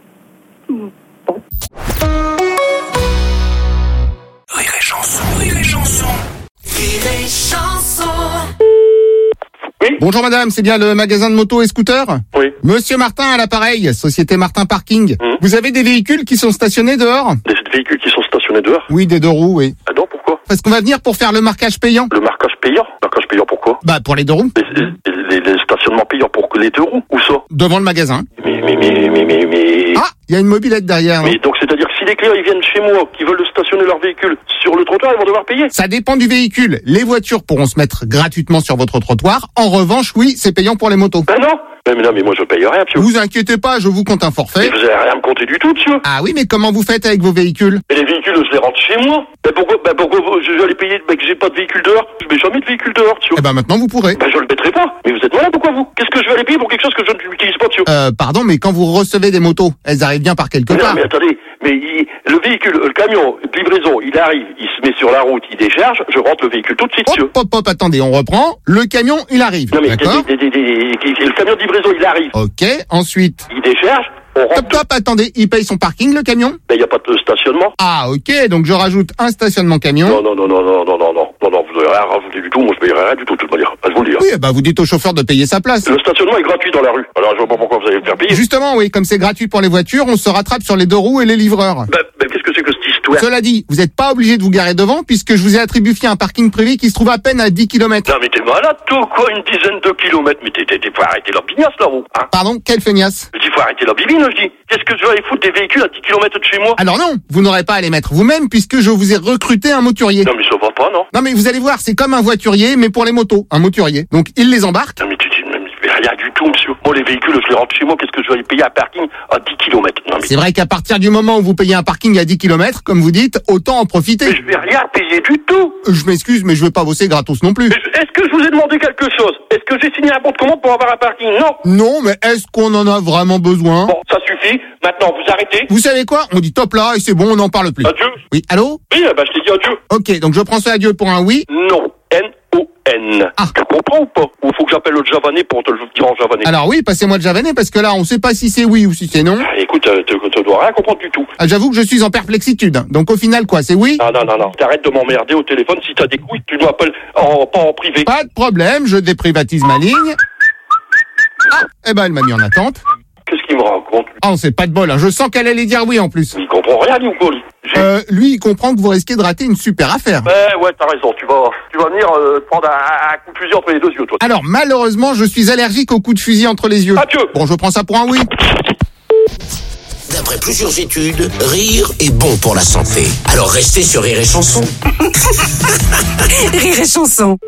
Rire et chanson, rire et chanson. Rire et chanson. Bonjour madame, c'est bien le magasin de motos et scooters? Oui. Monsieur Martin à l'appareil, société Martin Parking. Vous avez des véhicules qui sont stationnés dehors? Des véhicules qui sont stationnés dehors? Oui, des deux roues, oui. Ah non, pourquoi? Parce qu'on va venir pour faire le marquage payant. Le marquage payant? Marquage payant pourquoi? Bah, pour les deux roues. Les, les, les stationnements payants pour les deux roues? Où ça? Devant le magasin. Mais, mais, mais, mais, mais, mais... Ah, il y a une mobilette derrière. Mais donc c'est-à-dire que si les clients ils viennent chez moi, qui veulent stationner leur véhicule sur le trottoir, ils vont devoir payer? Ça dépend du véhicule. Les voitures pourront se mettre gratuitement sur votre trottoir. En revanche, oui, c'est payant pour les motos. Ben non. Mais, mais non, mais moi je paye rien, monsieur. Vous inquiétez pas, je vous compte un forfait. Mais vous avez rien à me compter du tout, monsieur. Ah oui, mais comment vous faites avec vos véhicules? Et les véhicules, je les rentre chez moi. Ben pourquoi, ben pourquoi je vais aller payer, ben que j'ai pas de véhicule dehors? Je mets jamais de véhicule dehors, monsieur. Eh ben maintenant vous pourrez. Ben je le mettrai pas. Mais vous êtes malade ou quoi, vous? Qu'est-ce que je vais aller payer pour quelque chose que je n'utilise pas, monsieur? Euh, pardon, mais quand vous recevez des motos, elles arrivent bien par quelque Mais non, part. mais attendez, mais il- le véhicule, le camion de livraison, il arrive, il se met sur la route, il décharge, je rentre le véhicule tout de suite, monsieur. Hop, hop, hop, attendez, on reprend. Le camion, il arrive. Non mais D'accord? des- des- des- des- des- le camion de livraison, il arrive, Ok, ensuite. il décharge, on rentre. Top, top, attendez, il paye son parking, le camion? Ben il y a pas de stationnement. Ah, ok, donc je rajoute un stationnement camion. Non, non, non, non, non, non, non, non, non, non, vous n'avez rien rajouté du tout, moi je payerai rien du tout, de toute manière, je vous le dis. hein. Oui, bah vous dites au chauffeur de payer sa place. Le stationnement est gratuit dans la rue, alors je vois pas pourquoi vous allez me faire payer. Justement, oui, comme c'est gratuit pour les voitures, on se rattrape sur les deux roues et les livreurs. Ben, ben qu'est-ce que c'est que cette histoire? Cela dit, vous n'êtes pas obligé de vous garer devant puisque je vous ai attribué un parking privé qui se trouve à peine à dix kilomètres. Non mais t'es malade toi ou quoi, une dizaine de kilomètres, mais t'es, t'es, t'es, faut arrêter la bignasse là-haut, hein. Pardon, quelle feignasse? Je dis faut arrêter la bibine, je dis. Qu'est-ce que je vais aller foutre des véhicules à dix kilomètres de chez moi? Alors non, vous n'aurez pas à les mettre vous-même puisque je vous ai recruté un moturier. Non mais ça va pas, non? Non mais vous allez voir, c'est comme un voiturier mais pour les motos, un moturier. Donc il les embarque. Non mais tu dis, mais, mais rien du tout, monsieur. Moi, les véhicules, je les rentre chez moi, qu'est-ce que je vais payer un parking à dix kilomètres? Non, mais... C'est vrai qu'à partir du moment où vous payez un parking à dix kilomètres, comme vous dites, autant en profiter. Mais je vais rien payer du tout. Je m'excuse, mais je veux pas bosser gratos non plus. Mais je- Est-ce que je vous ai demandé quelque chose? Est-ce que j'ai signé un bon de commande pour avoir un parking? Non. Non, mais est-ce qu'on en a vraiment besoin? Bon, ça suffit. Maintenant, vous arrêtez. Vous savez quoi? On dit top là et c'est bon, on n'en parle plus. Adieu. Oui, allô? Oui, bah, je t'ai dit adieu. Ok, donc je prends ça adieu pour un oui. Non. N O N. Ah. Tu comprends ou pas? Ou faut que j'appelle le javanais pour te le dire en javanais? Alors oui, passez-moi le javanais parce que là, on sait pas si c'est oui ou si c'est non. Ah, écoute, euh, tu tu dois rien comprendre du tout. Ah, j'avoue que je suis en perplexitude. Donc au final, quoi, c'est oui? Ah non, non, non. T'arrêtes de m'emmerder au téléphone. Si t'as des couilles, tu m'appelles en, pas en privé. Pas de problème, je déprivatise ma ligne. Ah, eh ben elle m'a mis en attente. Qu'est-ce qu'il me raconte? Ah, c'est pas de bol, hein. Je sens qu'elle allait dire oui en plus. Il comprend rien, lui, ou quoi, lui? Euh, lui, il comprend que vous risquez de rater une super affaire. Ouais, ouais, t'as raison. Tu vas, tu vas venir euh, prendre un, un coup de fusil entre les deux yeux, toi. Alors, malheureusement, je suis allergique au coup de fusil entre les yeux. Adieu. Bon, je prends ça pour un oui. D'après plusieurs études, rire est bon pour la santé. Alors restez sur Rire et Chanson. Rire et Chanson.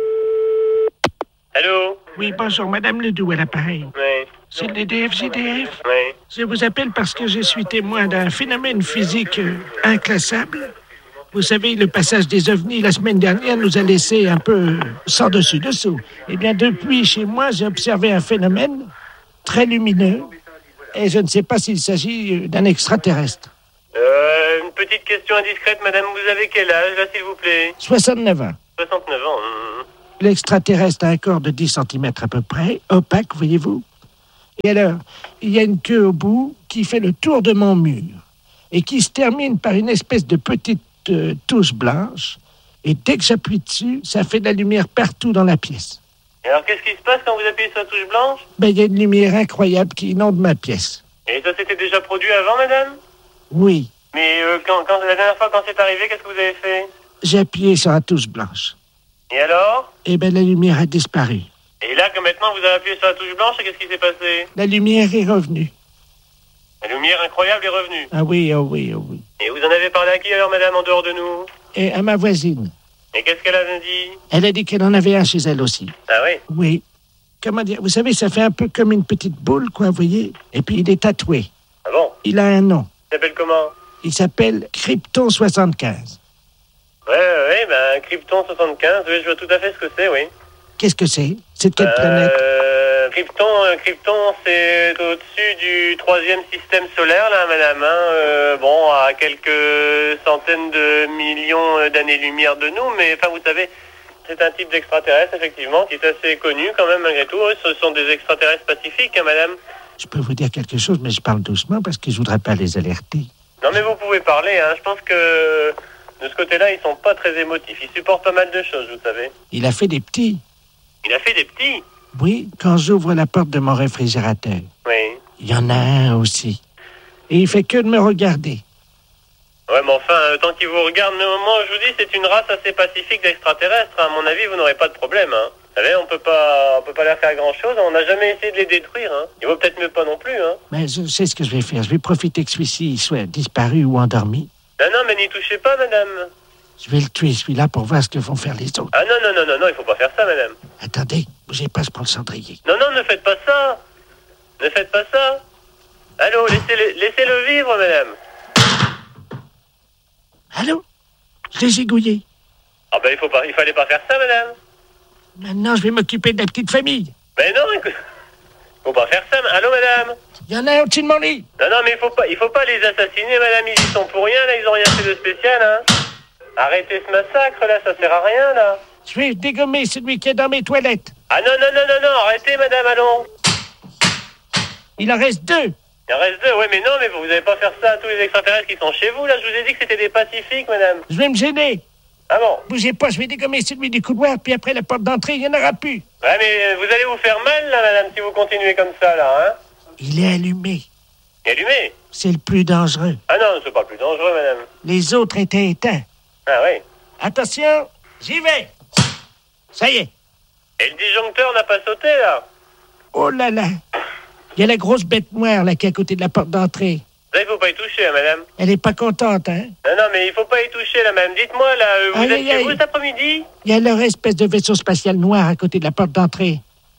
Allô? Oui, bonjour, Madame Ledoux à l'appareil. Oui. C'est le D F J D F. Oui. Je vous appelle parce que je suis témoin d'un phénomène physique euh, inclassable. Vous savez, le passage des ovnis la semaine dernière nous a laissé un peu euh, sans dessus-dessous. Eh bien, depuis, chez moi, j'ai observé un phénomène très lumineux. Et je ne sais pas s'il s'agit euh, d'un extraterrestre. Euh, une petite question indiscrète, madame. Vous avez quel âge, là, s'il vous plaît? soixante-neuf ans. soixante-neuf ans. hum. L'extraterrestre a un corps de dix centimètres à peu près, opaque, voyez-vous. Et alors, il y a une queue au bout qui fait le tour de mon mur et qui se termine par une espèce de petite euh, touche blanche. Et dès que j'appuie dessus, ça fait de la lumière partout dans la pièce. Et alors, qu'est-ce qui se passe quand vous appuyez sur la touche blanche? Ben, il y a une lumière incroyable qui inonde ma pièce. Et ça s'était déjà produit avant, madame? Oui, Mais euh, quand, quand, la dernière fois, quand c'est arrivé, qu'est-ce que vous avez fait? j'ai appuyé sur la touche blanche. Et alors? Et ben, la lumière a disparu. Et là, que maintenant, vous avez appuyé sur la touche blanche, et qu'est-ce qui s'est passé? La lumière est revenue. La lumière incroyable est revenue. Ah oui, oh oui, oh oui. Et vous en avez parlé à qui, alors, madame, en dehors de nous? Et à ma voisine. Et qu'est-ce qu'elle a dit? Elle a dit qu'elle en avait un chez elle aussi. Ah oui? Oui. Comment dire? Vous savez, ça fait un peu comme une petite boule, quoi, vous voyez? Et puis, il est tatoué. Ah bon? Il a un nom. Il s'appelle comment? Il s'appelle Krypton soixante-quinze. Ouais, ouais, ouais, ben, Krypton soixante-quinze, oui, je vois tout à fait ce que c'est, oui. Qu'est-ce que c'est? C'est de quelle planète? Euh, Krypton, euh, Krypton, c'est au-dessus du troisième système solaire, là, madame, hein, euh, bon, à quelques centaines de millions euh, d'années-lumière de nous, mais, enfin, vous savez, c'est un type d'extraterrestre, effectivement, qui est assez connu, quand même, malgré tout. Oui, ce sont des extraterrestres pacifiques, hein, madame. Je peux vous dire quelque chose, mais je parle doucement parce que je voudrais pas les alerter. Non, mais vous pouvez parler, hein, je pense que de ce côté-là, ils sont pas très émotifs. Ils supportent pas mal de choses, vous savez. Il a fait des petits. Il a fait des petits. Oui, quand j'ouvre la porte de mon réfrigérateur. Oui. Il y en a un aussi. Et il fait que de me regarder. Ouais, mais enfin, euh, tant qu'ils vous regardent, mais moi, je vous dis, c'est une race assez pacifique d'extraterrestres. À mon avis, vous n'aurez pas de problème, hein. Vous savez, on peut pas, on peut pas leur faire grand-chose. On n'a jamais essayé de les détruire, hein. Il vaut peut-être mieux pas non plus, hein. Mais je sais ce que je vais faire. Je vais profiter que celui-ci soit disparu ou endormi. Non, non, mais n'y touchez pas, madame. Je vais le tuer, celui-là, pour voir ce que vont faire les autres. Ah non, non, non, non, non, il faut pas faire ça, madame. Attendez, bougez pas, je prends le cendrier. Non, non, ne faites pas ça. Ne faites pas ça. Allô, laissez-le, laissez-le vivre, madame. Allô? Je l'ai gigouillé. Ah ben, il faut pas, il fallait pas faire ça, madame. Maintenant, je vais m'occuper de la petite famille. Ben non, écoute, faut pas faire ça. ma- Allô, madame. Il y en a un au-dessus de mon lit. Non, non, mais il faut pas, il faut pas les assassiner, madame. Ils y sont pour rien, là. Ils ont rien fait de spécial, hein. Arrêtez ce massacre, là. Ça sert à rien, là. Je vais dégommer celui qui est dans mes toilettes. Ah non, non, non, non, non. Arrêtez, madame. Allons. Il en reste deux. Il en reste deux. Ouais, mais non, mais vous n'allez pas faire ça à tous les extraterrestres qui sont chez vous, là. Je vous ai dit que c'était des pacifiques, madame. Je vais me gêner. Ah bon? Bougez pas, je vais dégommer celui du couloir, puis après la porte d'entrée, il n'y en aura plus. Ouais, mais vous allez vous faire mal, là, madame, si vous continuez comme ça, là, hein. Il est allumé. Il est allumé. C'est le plus dangereux. Ah non, c'est pas le plus dangereux, madame. Les autres étaient éteints. Ah oui. Attention, j'y vais. Ça y est. Et le disjoncteur n'a pas sauté, là? Oh là là. Il y a la grosse bête noire, là, qui est à côté de la porte d'entrée. Ça, il faut pas y toucher, hein, madame. Elle est pas contente, hein? Non, non, mais il faut pas y toucher, là, madame. Dites-moi, là, euh, vous Aïe, êtes aïe, chez aïe. vous cet après-midi? Il y a leur espèce de vaisseau spatial noir à côté de la porte d'entrée.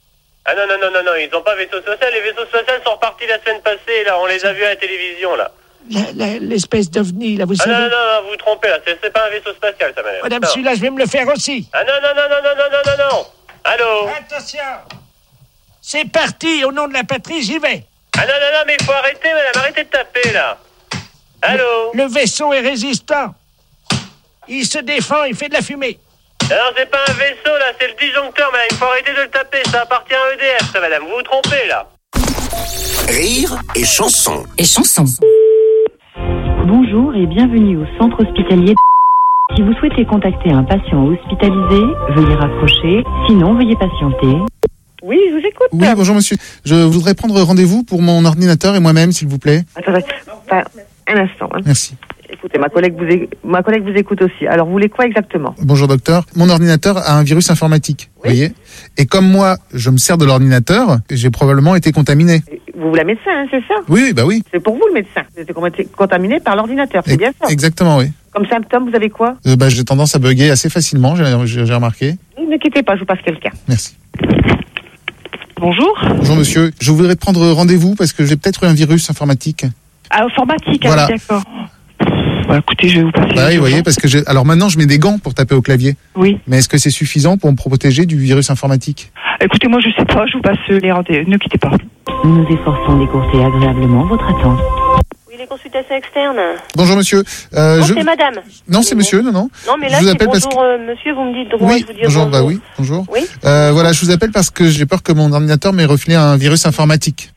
Ah non, non, non, non, non, ils n'ont pas vaisseau spatial. Les vaisseaux spatials sont repartis la semaine passée, là. On les a vus à la télévision, là. La- la- L'espèce d'ovni, là, vous Ah savez. non, non, non, vous vous trompez, là. C'est, c'est pas un vaisseau spatial, ça, madame. Madame, Non. celui-là, je vais me le faire aussi. Ah non, non, non, non, non, non, non, non, non. Allô? Attention. C'est parti, au nom de la patrie, j'y vais. Ah non, non, non, mais il faut arrêter, madame. Arrêtez de taper, là. Allô? Le vaisseau est résistant. Il se défend, il fait de la fumée. Alors, c'est pas un vaisseau, là. C'est le disjoncteur, madame. Il faut arrêter de le taper. Ça appartient à E D F, ça, madame. Vous vous trompez, là. Rire et chanson. Et chanson. Bonjour et bienvenue au centre hospitalier. Si vous souhaitez contacter un patient hospitalisé, veuillez raccrocher, sinon veuillez patienter. Oui, je vous écoute. Oui, bonjour monsieur. Je voudrais prendre rendez-vous pour mon ordinateur et moi-même, s'il vous plaît. Attendez, enfin, un instant. Hein. Merci. Écoutez, ma collègue, vous é- ma collègue vous écoute aussi. Alors, vous voulez quoi exactement? Bonjour docteur. Mon ordinateur a un virus informatique, vous voyez. Et comme moi, je me sers de l'ordinateur, j'ai probablement été contaminé. Vous voulez un médecin, hein, c'est ça? Oui, oui, bah oui. C'est pour vous le médecin. Vous êtes com- contaminé par l'ordinateur, c'est E- bien ça? Exactement, oui. Comme symptôme, vous avez quoi? Euh, bah, j'ai tendance à bugger assez facilement, j'ai, j'ai, j'ai remarqué. Ne quittez pas, je vous passe quelqu'un. Merci. Bonjour. Bonjour monsieur. Je voudrais prendre rendez-vous parce que j'ai peut-être eu un virus informatique. Ah, informatique, Voilà. ah, d'accord. Bah, écoutez, je vais vous passer. Bah oui, vous voyez, parce que j'ai... Alors maintenant, je mets des gants pour taper au clavier. Oui. Mais est-ce que c'est suffisant pour me protéger du virus informatique? Écoutez, moi, je sais pas, je vous passe les rendez-vous. Ne quittez pas. Nous nous efforçons d'écourter agréablement votre attente. Oui, les consultations externes. Bonjour monsieur. Euh, non, je... c'est madame. Non, c'est monsieur, non, non. Non, mais là, Je vous c'est appelle parce bonjour, euh, monsieur, vous me dites droit, Oui, je vous dis bonjour, bonjour. bah oui, bonjour. Oui. Euh, voilà, je vous appelle parce que j'ai peur que mon ordinateur m'ait refilé un virus informatique.